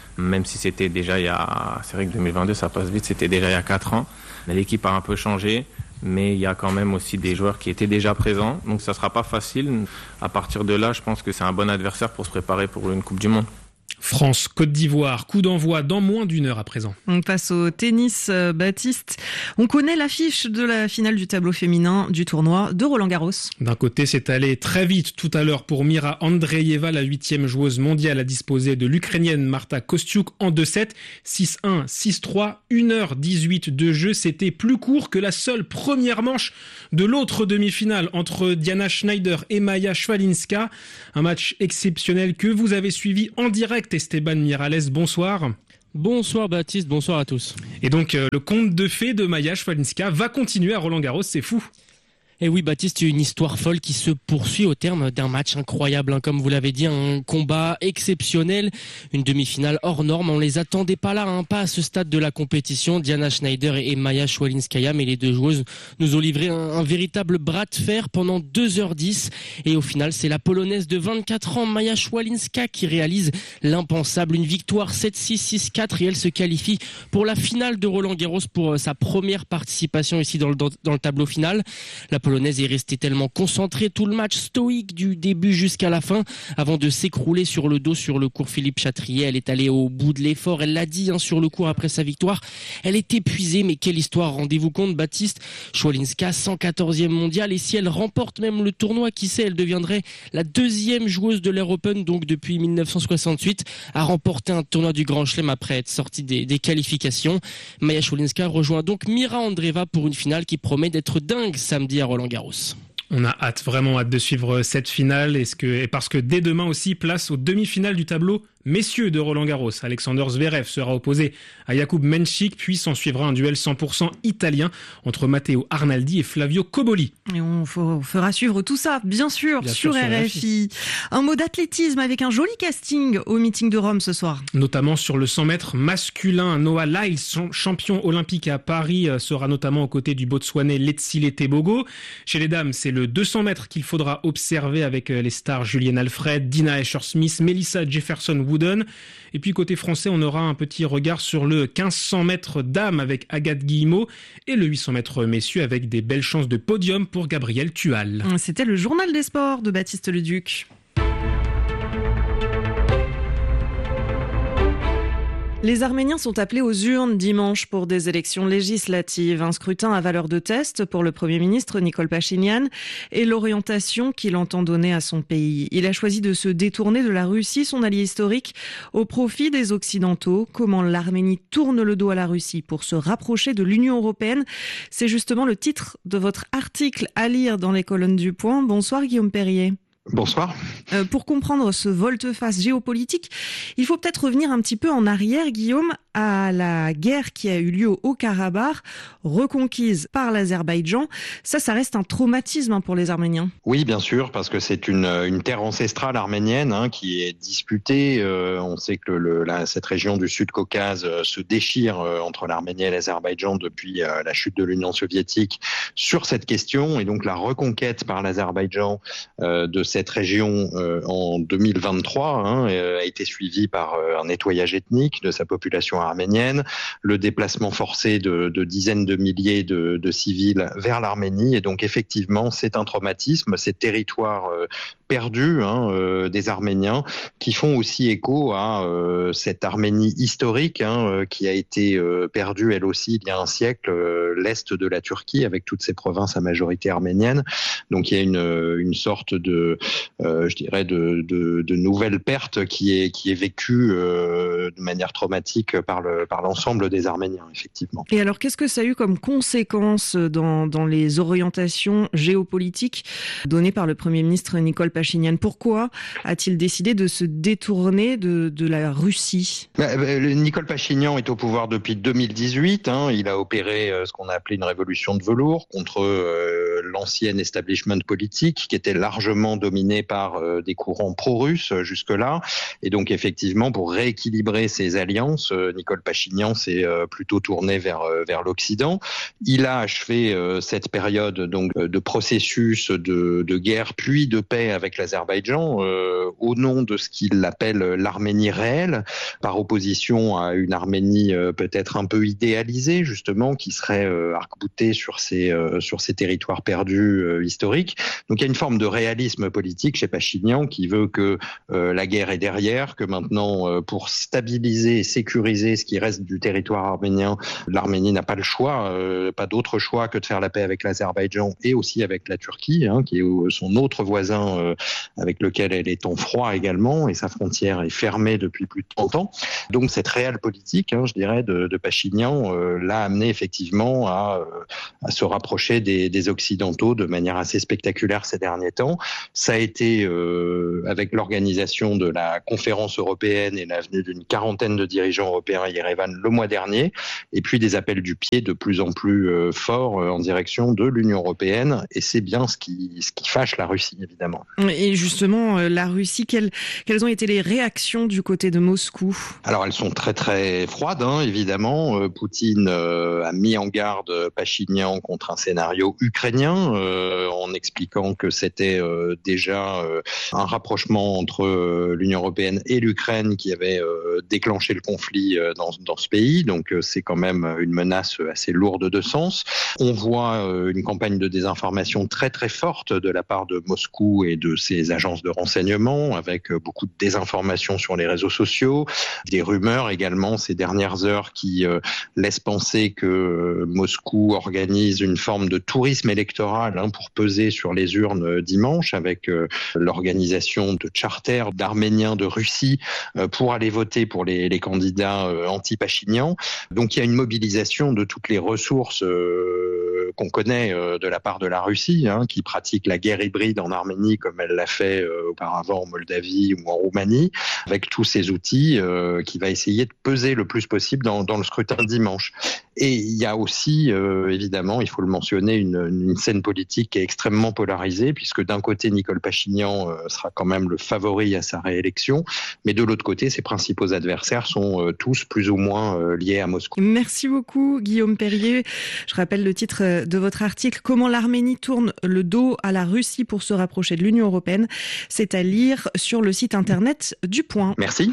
même si c'était déjà il y a, c'est vrai que deux mille vingt-deux ça passe vite, c'était déjà il y a quatre ans. L'équipe a un peu changé, mais il y a quand même aussi des joueurs qui étaient déjà présents, donc ça sera pas facile. À partir de là, je pense que c'est un bon adversaire pour se préparer pour une Coupe du Monde. France, Côte d'Ivoire, coup d'envoi dans moins d'une heure à présent. On passe au tennis, euh, Baptiste. On connaît l'affiche de la finale du tableau féminin du tournoi de Roland-Garros. D'un côté, c'est allé très vite tout à l'heure pour Mira Andreeva, la huitième joueuse mondiale à disposer de l'Ukrainienne Marta Kostyuk en deux sept, six un, six trois, une heure dix-huit de jeu. C'était plus court que la seule première manche de l'autre demi-finale entre Diana Schneider et Maja Swalinska. Un match exceptionnel que vous avez suivi en direct. Esteban Miralles, bonsoir. Bonsoir Baptiste, bonsoir à tous. Et donc euh, le conte de fées de Maja Swalinska va continuer à Roland-Garros, c'est fou. Et oui Baptiste, une histoire folle qui se poursuit au terme d'un match incroyable, hein, comme vous l'avez dit, un combat exceptionnel, une demi-finale hors norme. On les attendait pas là, hein, pas à ce stade de la compétition. Diana Schneider et Maja Swalinskaya, mais les deux joueuses nous ont livré un, un véritable bras de fer pendant deux heures dix. Et au final, c'est la Polonaise de vingt-quatre ans, Maja Swalinska, qui réalise l'impensable, une victoire sept six, six quatre, et elle se qualifie pour la finale de Roland-Garros pour sa première participation ici dans le, dans, dans le tableau final. La Polonaise est restée tellement concentrée tout le match, stoïque du début jusqu'à la fin, avant de s'écrouler sur le dos sur le court Philippe Chatrier. Elle est allée au bout de l'effort, elle l'a dit hein, sur le court après sa victoire. Elle est épuisée, mais quelle histoire, rendez-vous compte Baptiste. Swalinska, cent quatorzième mondiale, et si elle remporte même le tournoi, qui sait, elle deviendrait la deuxième joueuse de l'Air Open, donc depuis mille neuf cent soixante-huit, à remporter un tournoi du Grand Chelem après être sortie des, des qualifications. Maja Swalinska rejoint donc Mira Andreeva pour une finale qui promet d'être dingue samedi à Roland-Garros. On a hâte, vraiment hâte de suivre cette finale, est-ce que, et parce que dès demain aussi, place aux demi-finales du tableau messieurs de Roland-Garros. Alexander Zverev sera opposé à Jakub Menchik, puis s'en suivra un duel cent pour cent italien entre Matteo Arnaldi et Flavio Cobolli. Et on fera suivre tout ça, bien sûr, bien sur, sûr, sur R F I. Un mot d'athlétisme avec un joli casting au meeting de Rome ce soir. Notamment sur le cent mètres masculin. Noah Lyles, champion olympique à Paris, sera notamment aux côtés du Botswanais Letsile Tebogo. Chez les dames, c'est le deux cents mètres qu'il faudra observer avec les stars Julienne Alfred, Dina Escher-Smith, Melissa Jefferson Wooden. Et puis côté français, on aura un petit regard sur le quinze cents mètres dames avec Agathe Guillemot et le huit cents mètres messieurs avec des belles chances de podium pour Gabriel Tual. C'était le journal des sports de Baptiste Leduc. Les Arméniens sont appelés aux urnes dimanche pour des élections législatives. Un scrutin à valeur de test pour le Premier ministre Nikol Pachinian et l'orientation qu'il entend donner à son pays. Il a choisi de se détourner de la Russie, son allié historique, au profit des Occidentaux. Comment l'Arménie tourne le dos à la Russie pour se rapprocher de l'Union européenne? C'est justement le titre de votre article à lire dans les colonnes du Point. Bonsoir Guillaume Perrier. Bonsoir. Euh, pour comprendre ce volte-face géopolitique, il faut peut-être revenir un petit peu en arrière, Guillaume, à la guerre qui a eu lieu au Haut-Karabakh, reconquise par l'Azerbaïdjan. Ça, ça reste un traumatisme pour les Arméniens. Oui, bien sûr, parce que c'est une, une terre ancestrale arménienne hein, qui est disputée. Euh, on sait que le, la, cette région du Sud-Caucase euh, se déchire euh, entre l'Arménie et l'Azerbaïdjan depuis euh, la chute de l'Union soviétique sur cette question. Et donc la reconquête par l'Azerbaïdjan euh, de cette région euh, en deux mille vingt-trois hein, a été suivie par euh, un nettoyage ethnique de sa population arménienne, le déplacement forcé de, de dizaines de milliers de, de civils vers l'Arménie. Et donc effectivement, c'est un traumatisme, ces territoires euh, perdus hein, euh, des Arméniens qui font aussi écho à euh, cette Arménie historique hein, euh, qui a été euh, perdue elle aussi il y a un siècle, euh, l'est de la Turquie avec toutes ces provinces à majorité arménienne. Donc il y a une, une sorte de, euh, je dirais, de, de, de nouvelle perte qui est, qui est vécue euh, de manière traumatique par le, par l'ensemble des Arméniens, effectivement. Et alors, qu'est-ce que ça a eu comme conséquence dans, dans les orientations géopolitiques données par le Premier ministre Nikol Pachinian? Pourquoi a-t-il décidé de se détourner de, de la Russie? bah, bah, Nikol Pachinian est au pouvoir depuis deux mille dix-huit. Hein, il a opéré euh, ce qu'on a appelé une révolution de velours contre euh, l'ancien establishment politique qui était largement dominé par euh, des courants pro-russes euh, jusque-là. Et donc effectivement, pour rééquilibrer ces alliances, euh, Nicole Pachinian s'est euh, plutôt tourné vers euh, vers l'Occident. Il a achevé euh, cette période donc de processus de, de guerre puis de paix avec l'Azerbaïdjan euh, au nom de ce qu'il appelle l'Arménie réelle, par opposition à une Arménie euh, peut-être un peu idéalisée justement, qui serait euh, arc-boutée sur ces euh, sur ces territoires perdus euh, historiques. Donc il y a une forme de réalisme politique chez Pachinian qui veut que euh, la guerre est derrière, que maintenant euh, pour stabiliser et sécuriser ce qui reste du territoire arménien, l'Arménie n'a pas le choix, euh, pas d'autre choix que de faire la paix avec l'Azerbaïdjan et aussi avec la Turquie, hein, qui est son autre voisin euh, avec lequel elle est en froid également, et sa frontière est fermée depuis plus de trente ans. Donc cette réelle politique, hein, je dirais, de, de Pachinian euh, l'a amené effectivement à, euh, à se rapprocher des, des Occidentaux de manière assez spectaculaire ces derniers temps. Ça a été euh, avec l'organisation de la conférence européenne et la venue d'une quarantaine de dirigeants européens à Yerevan le mois dernier, et puis des appels du pied de plus en plus euh, forts euh, en direction de l'Union européenne, et c'est bien ce qui, ce qui fâche la Russie, évidemment. Et justement, euh, la Russie, quelles, quelles ont été les réactions du côté de Moscou ? Alors elles sont très très froides, hein, évidemment. Euh, Poutine euh, a mis en garde Pachinian contre un scénario ukrainien, euh, en expliquant que c'était euh, déjà euh, un rapprochement entre euh, l'Union européenne et l'Ukraine qui avait euh, déclenché le conflit euh, dans, dans ce pays. Donc euh, c'est quand même une menace assez lourde de sens. On voit euh, une campagne de désinformation très très forte de la part de Moscou et de ses agences de renseignement, avec euh, beaucoup de désinformation sur les réseaux sociaux, des rumeurs également ces dernières heures qui euh, laissent penser que euh, Moscou organise une forme de tourisme électoral hein, pour peser sur les urnes euh, dimanche, avec euh, l'organisation de charters d'Arméniens de Russie euh, pour aller voter pour les, les candidats euh, anti-Pachinian. Donc il y a une mobilisation de toutes les ressources euh, qu'on connaît euh, de la part de la Russie, hein, qui pratique la guerre hybride en Arménie comme elle l'a fait euh, auparavant en Moldavie ou en Roumanie, avec tous ces outils euh, qui va essayer de peser le plus possible dans, dans le scrutin de dimanche. Et il y a aussi, euh, évidemment, il faut le mentionner, une, une scène politique qui est extrêmement polarisée, puisque d'un côté, Nicole Pachinian euh, sera quand même le favori à sa réélection, mais de l'autre côté, ses principaux adversaires sont euh, tous plus ou moins euh, liés à Moscou. Merci beaucoup, Guillaume Perrier. Je rappelle le titre de votre article, « Comment l'Arménie tourne le dos à la Russie pour se rapprocher de l'Union européenne ». C'est à lire sur le site internet du Point. Merci.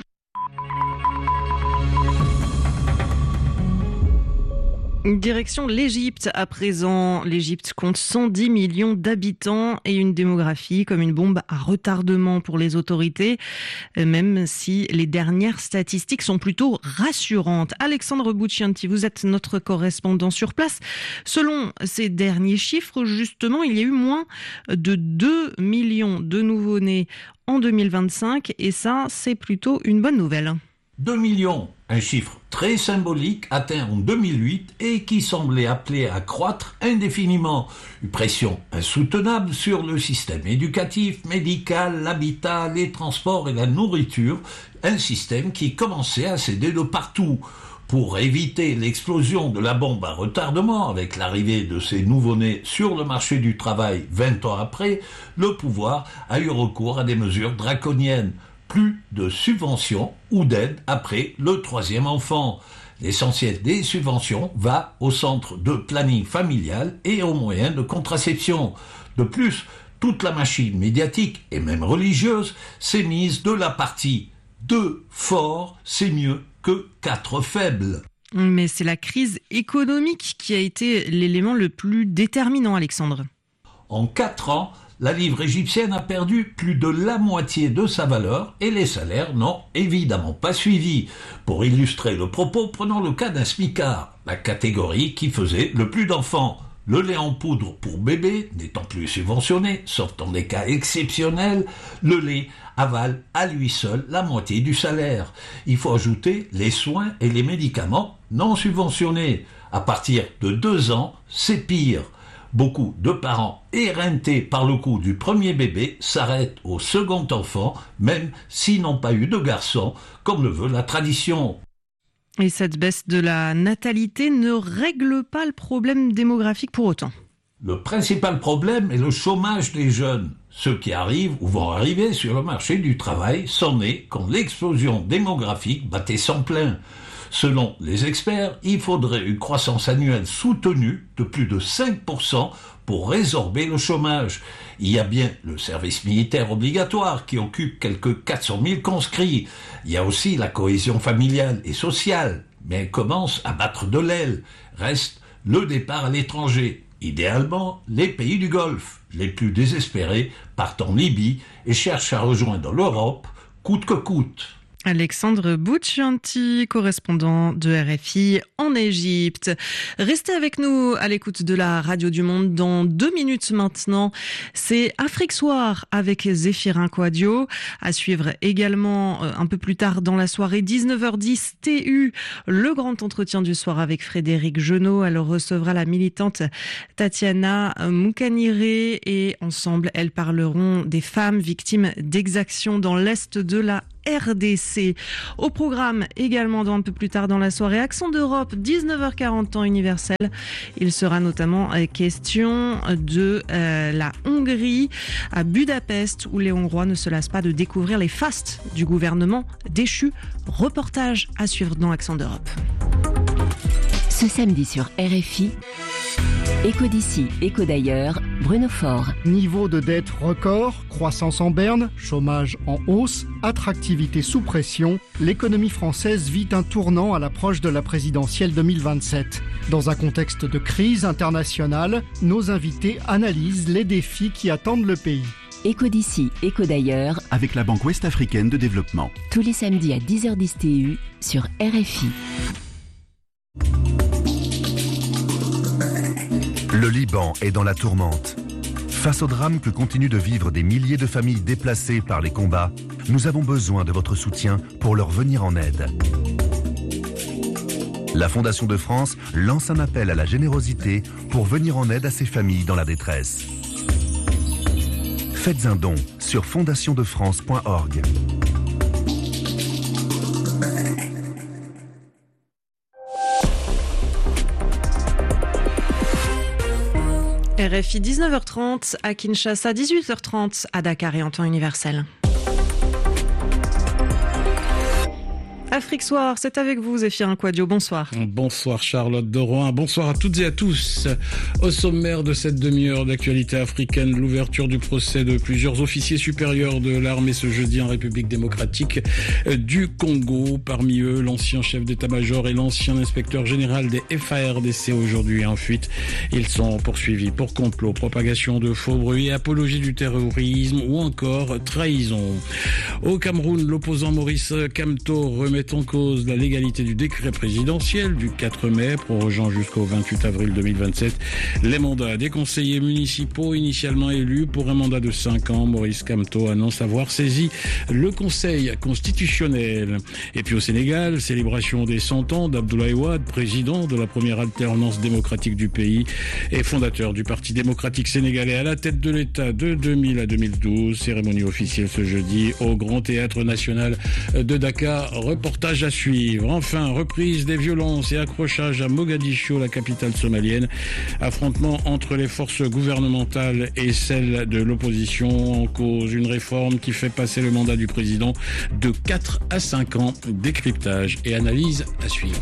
Direction l'Égypte à présent. L'Égypte compte cent dix millions d'habitants et une démographie comme une bombe à retardement pour les autorités, même si les dernières statistiques sont plutôt rassurantes. Alexandre Bouccianti, vous êtes notre correspondant sur place. Selon ces derniers chiffres, justement, il y a eu moins de deux millions de nouveau-nés en deux mille vingt-cinq et ça, c'est plutôt une bonne nouvelle. deux millions, un chiffre très symbolique atteint en deux mille huit et qui semblait appelé à croître indéfiniment. Une pression insoutenable sur le système éducatif, médical, l'habitat, les transports et la nourriture, un système qui commençait à céder de partout. Pour éviter l'explosion de la bombe à retardement avec l'arrivée de ces nouveau-nés sur le marché du travail vingt ans après, le pouvoir a eu recours à des mesures draconiennes. Plus de subventions ou d'aides après le troisième enfant. L'essentiel des subventions va au centre de planning familial et aux moyens de contraception. De plus, toute la machine médiatique et même religieuse s'est mise de la partie deux forts, c'est mieux que quatre faibles. Mais c'est la crise économique qui a été l'élément le plus déterminant, Alexandre. En quatre ans, la livre égyptienne a perdu plus de la moitié de sa valeur et les salaires n'ont évidemment pas suivi. Pour illustrer le propos, prenons le cas d'un smicard, la catégorie qui faisait le plus d'enfants. Le lait en poudre pour bébé n'étant plus subventionné, sauf dans des cas exceptionnels, le lait avale à lui seul la moitié du salaire. Il faut ajouter les soins et les médicaments non subventionnés. À partir de deux ans, c'est pire. Beaucoup de parents éreintés par le coup du premier bébé s'arrêtent au second enfant, même s'ils n'ont pas eu de garçon, comme le veut la tradition. Et cette baisse de la natalité ne règle pas le problème démographique pour autant. Le principal problème est le chômage des jeunes. Ceux qui arrivent ou vont arriver sur le marché du travail sont nés quand l'explosion démographique battait son plein. Selon les experts, il faudrait une croissance annuelle soutenue de plus de cinq pour cent pour résorber le chômage. Il y a bien le service militaire obligatoire qui occupe quelques quatre cent mille conscrits. Il y a aussi la cohésion familiale et sociale, mais elle commence à battre de l'aile. Reste le départ à l'étranger. Idéalement, les pays du Golfe, les plus désespérés, partent en Libye et cherchent à rejoindre l'Europe, coûte que coûte. Alexandre Buccianti, correspondant de R F I en Égypte. Restez avec nous à l'écoute de la Radio du Monde. Dans deux minutes maintenant, c'est Afrique Soir avec Zéphirin Quadio. À suivre également un peu plus tard dans la soirée, dix-neuf heures dix, T U, le grand entretien du soir avec Frédéric Genot. Elle recevra la militante Tatiana Moukaniré et ensemble, elles parleront des femmes victimes d'exactions dans l'est de la R D C. Au programme également dans un peu plus tard dans la soirée, Accent d'Europe, dix-neuf heures quarante temps universel. Il sera notamment question de euh, la Hongrie à Budapest où les Hongrois ne se lassent pas de découvrir les fastes du gouvernement déchu. Reportage à suivre dans Accent d'Europe. Ce samedi sur R F I, Écho d'ici, écho d'ailleurs, Bruno Faure. Niveau de dette record, croissance en berne, chômage en hausse, attractivité sous pression, l'économie française vit un tournant à l'approche de la présidentielle deux mille vingt-sept. Dans un contexte de crise internationale, nos invités analysent les défis qui attendent le pays. Écho d'ici, écho d'ailleurs, avec la Banque Ouest-Africaine de Développement. Tous les samedis à dix heures dix T U sur R F I. Le Liban est dans la tourmente. Face au drame que continuent de vivre des milliers de familles déplacées par les combats, nous avons besoin de votre soutien pour leur venir en aide. La Fondation de France lance un appel à la générosité pour venir en aide à ces familles dans la détresse. Faites un don sur fondation de france point org. R F I dix-neuf heures trente à Kinshasa, dix-huit heures trente à Dakar et en temps universel. Afrique Soir, c'est avec vous Zéphirin Quadio, bonsoir. Bonsoir Charlotte de Rohan, bonsoir à toutes et à tous. Au sommaire de cette demi-heure d'actualité africaine, l'ouverture du procès de plusieurs officiers supérieurs de l'armée ce jeudi en République démocratique du Congo. Parmi eux, l'ancien chef d'état-major et l'ancien inspecteur général des F A R D C aujourd'hui en fuite. Ils sont poursuivis pour complot, propagation de faux bruits, apologie du terrorisme ou encore trahison. Au Cameroun, l'opposant Maurice Kamto remet en cause la légalité du décret présidentiel du quatre mai, prorogeant jusqu'au vingt-huit avril deux mille vingt-sept les mandats des conseillers municipaux initialement élus pour un mandat de cinq ans. Maurice Kamto annonce avoir saisi le Conseil constitutionnel. Et puis au Sénégal, célébration des cent ans d'Abdoulaye Wade, président de la première alternance démocratique du pays et fondateur du Parti démocratique sénégalais à la tête de l'État de deux mille à deux mille douze. Cérémonie officielle ce jeudi au Grand Théâtre National de Dakar. Reportage à suivre. Enfin, reprise des violences et accrochages à Mogadiscio, la capitale somalienne. Affrontement entre les forces gouvernementales et celles de l'opposition. En cause, une réforme qui fait passer le mandat du président de quatre à cinq ans. Décryptage et analyse à suivre.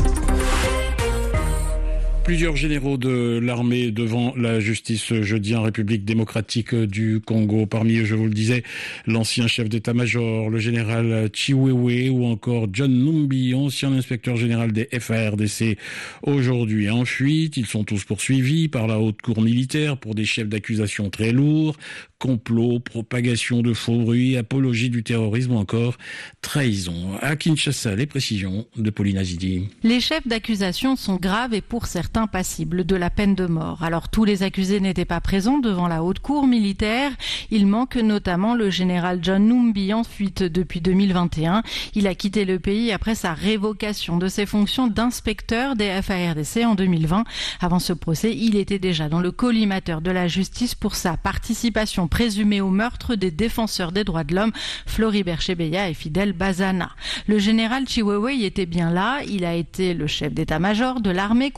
Plusieurs généraux de l'armée devant la justice jeudi en République démocratique du Congo. Parmi eux, je vous le disais, l'ancien chef d'état-major, le général Chiwewe ou encore John Numbi, ancien inspecteur général des F A R D C, aujourd'hui en fuite. Ils sont tous poursuivis par la haute cour militaire pour des chefs d'accusation très lourds, complot, propagation de faux bruits, apologie du terrorisme ou encore trahison. À Kinshasa, les précisions de Pauline Azidi. Les chefs d'accusation sont graves et pour certains passibles de la peine de mort. Alors tous les accusés n'étaient pas présents devant la haute cour militaire. Il manque notamment le général John Numbi en fuite depuis deux mille vingt et un. Il a quitté le pays après sa révocation de ses fonctions d'inspecteur des F A R D C en deux mille vingt. Avant ce procès, il était déjà dans le collimateur de la justice pour sa participation présumée au meurtre des défenseurs des droits de l'homme Floribert Chebeya et Fidel Bazana. Le général Chiwewe y était bien là. Il a été le chef d'état-major de l'armée congolaise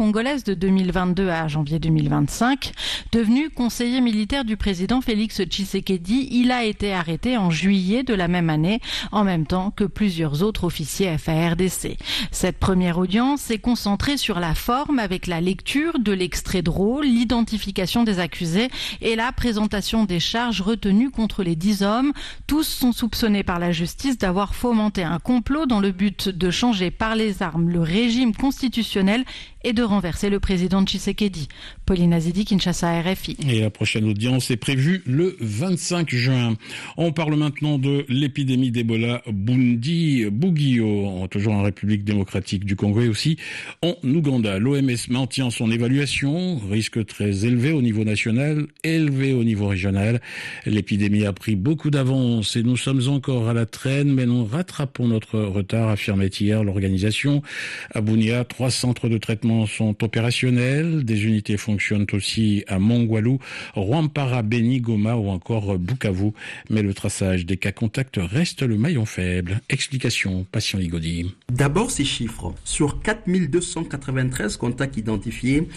de deux mille vingt-deux à janvier deux mille vingt-cinq. Devenu conseiller militaire du président Félix Tshisekedi, il a été arrêté en juillet de la même année, en même temps que plusieurs autres officiers F A R D C. Cette première audience s'est concentrée sur la forme avec la lecture de l'extrait de rôle, l'identification des accusés et la présentation des charges retenues contre les dix hommes. Tous sont soupçonnés par la justice d'avoir fomenté un complot dans le but de changer par les armes le régime constitutionnel et de renverser le président Tshisekedi. Pauline Azidi, Kinshasa, R F I. Et la prochaine audience est prévue le vingt-cinq juin. On parle maintenant de l'épidémie d'Ebola Bundi Bugio, toujours en République démocratique du Congo et aussi en Ouganda. L'O M S maintient son évaluation, risque très élevé au niveau national, élevé au niveau régional. L'épidémie a pris beaucoup d'avance et nous sommes encore à la traîne, mais nous rattrapons notre retard, affirmait hier l'organisation. À Bunia, trois centres de traitement sont opérationnels. Des unités fonctionnent aussi à Mongwalu, Rwampara, Beni, Goma ou encore Bukavu. Mais le traçage des cas contacts reste le maillon faible. Explication, Patient Ligodi. D'abord ces chiffres. Sur quatre mille deux cent quatre-vingt-treize contacts identifiés,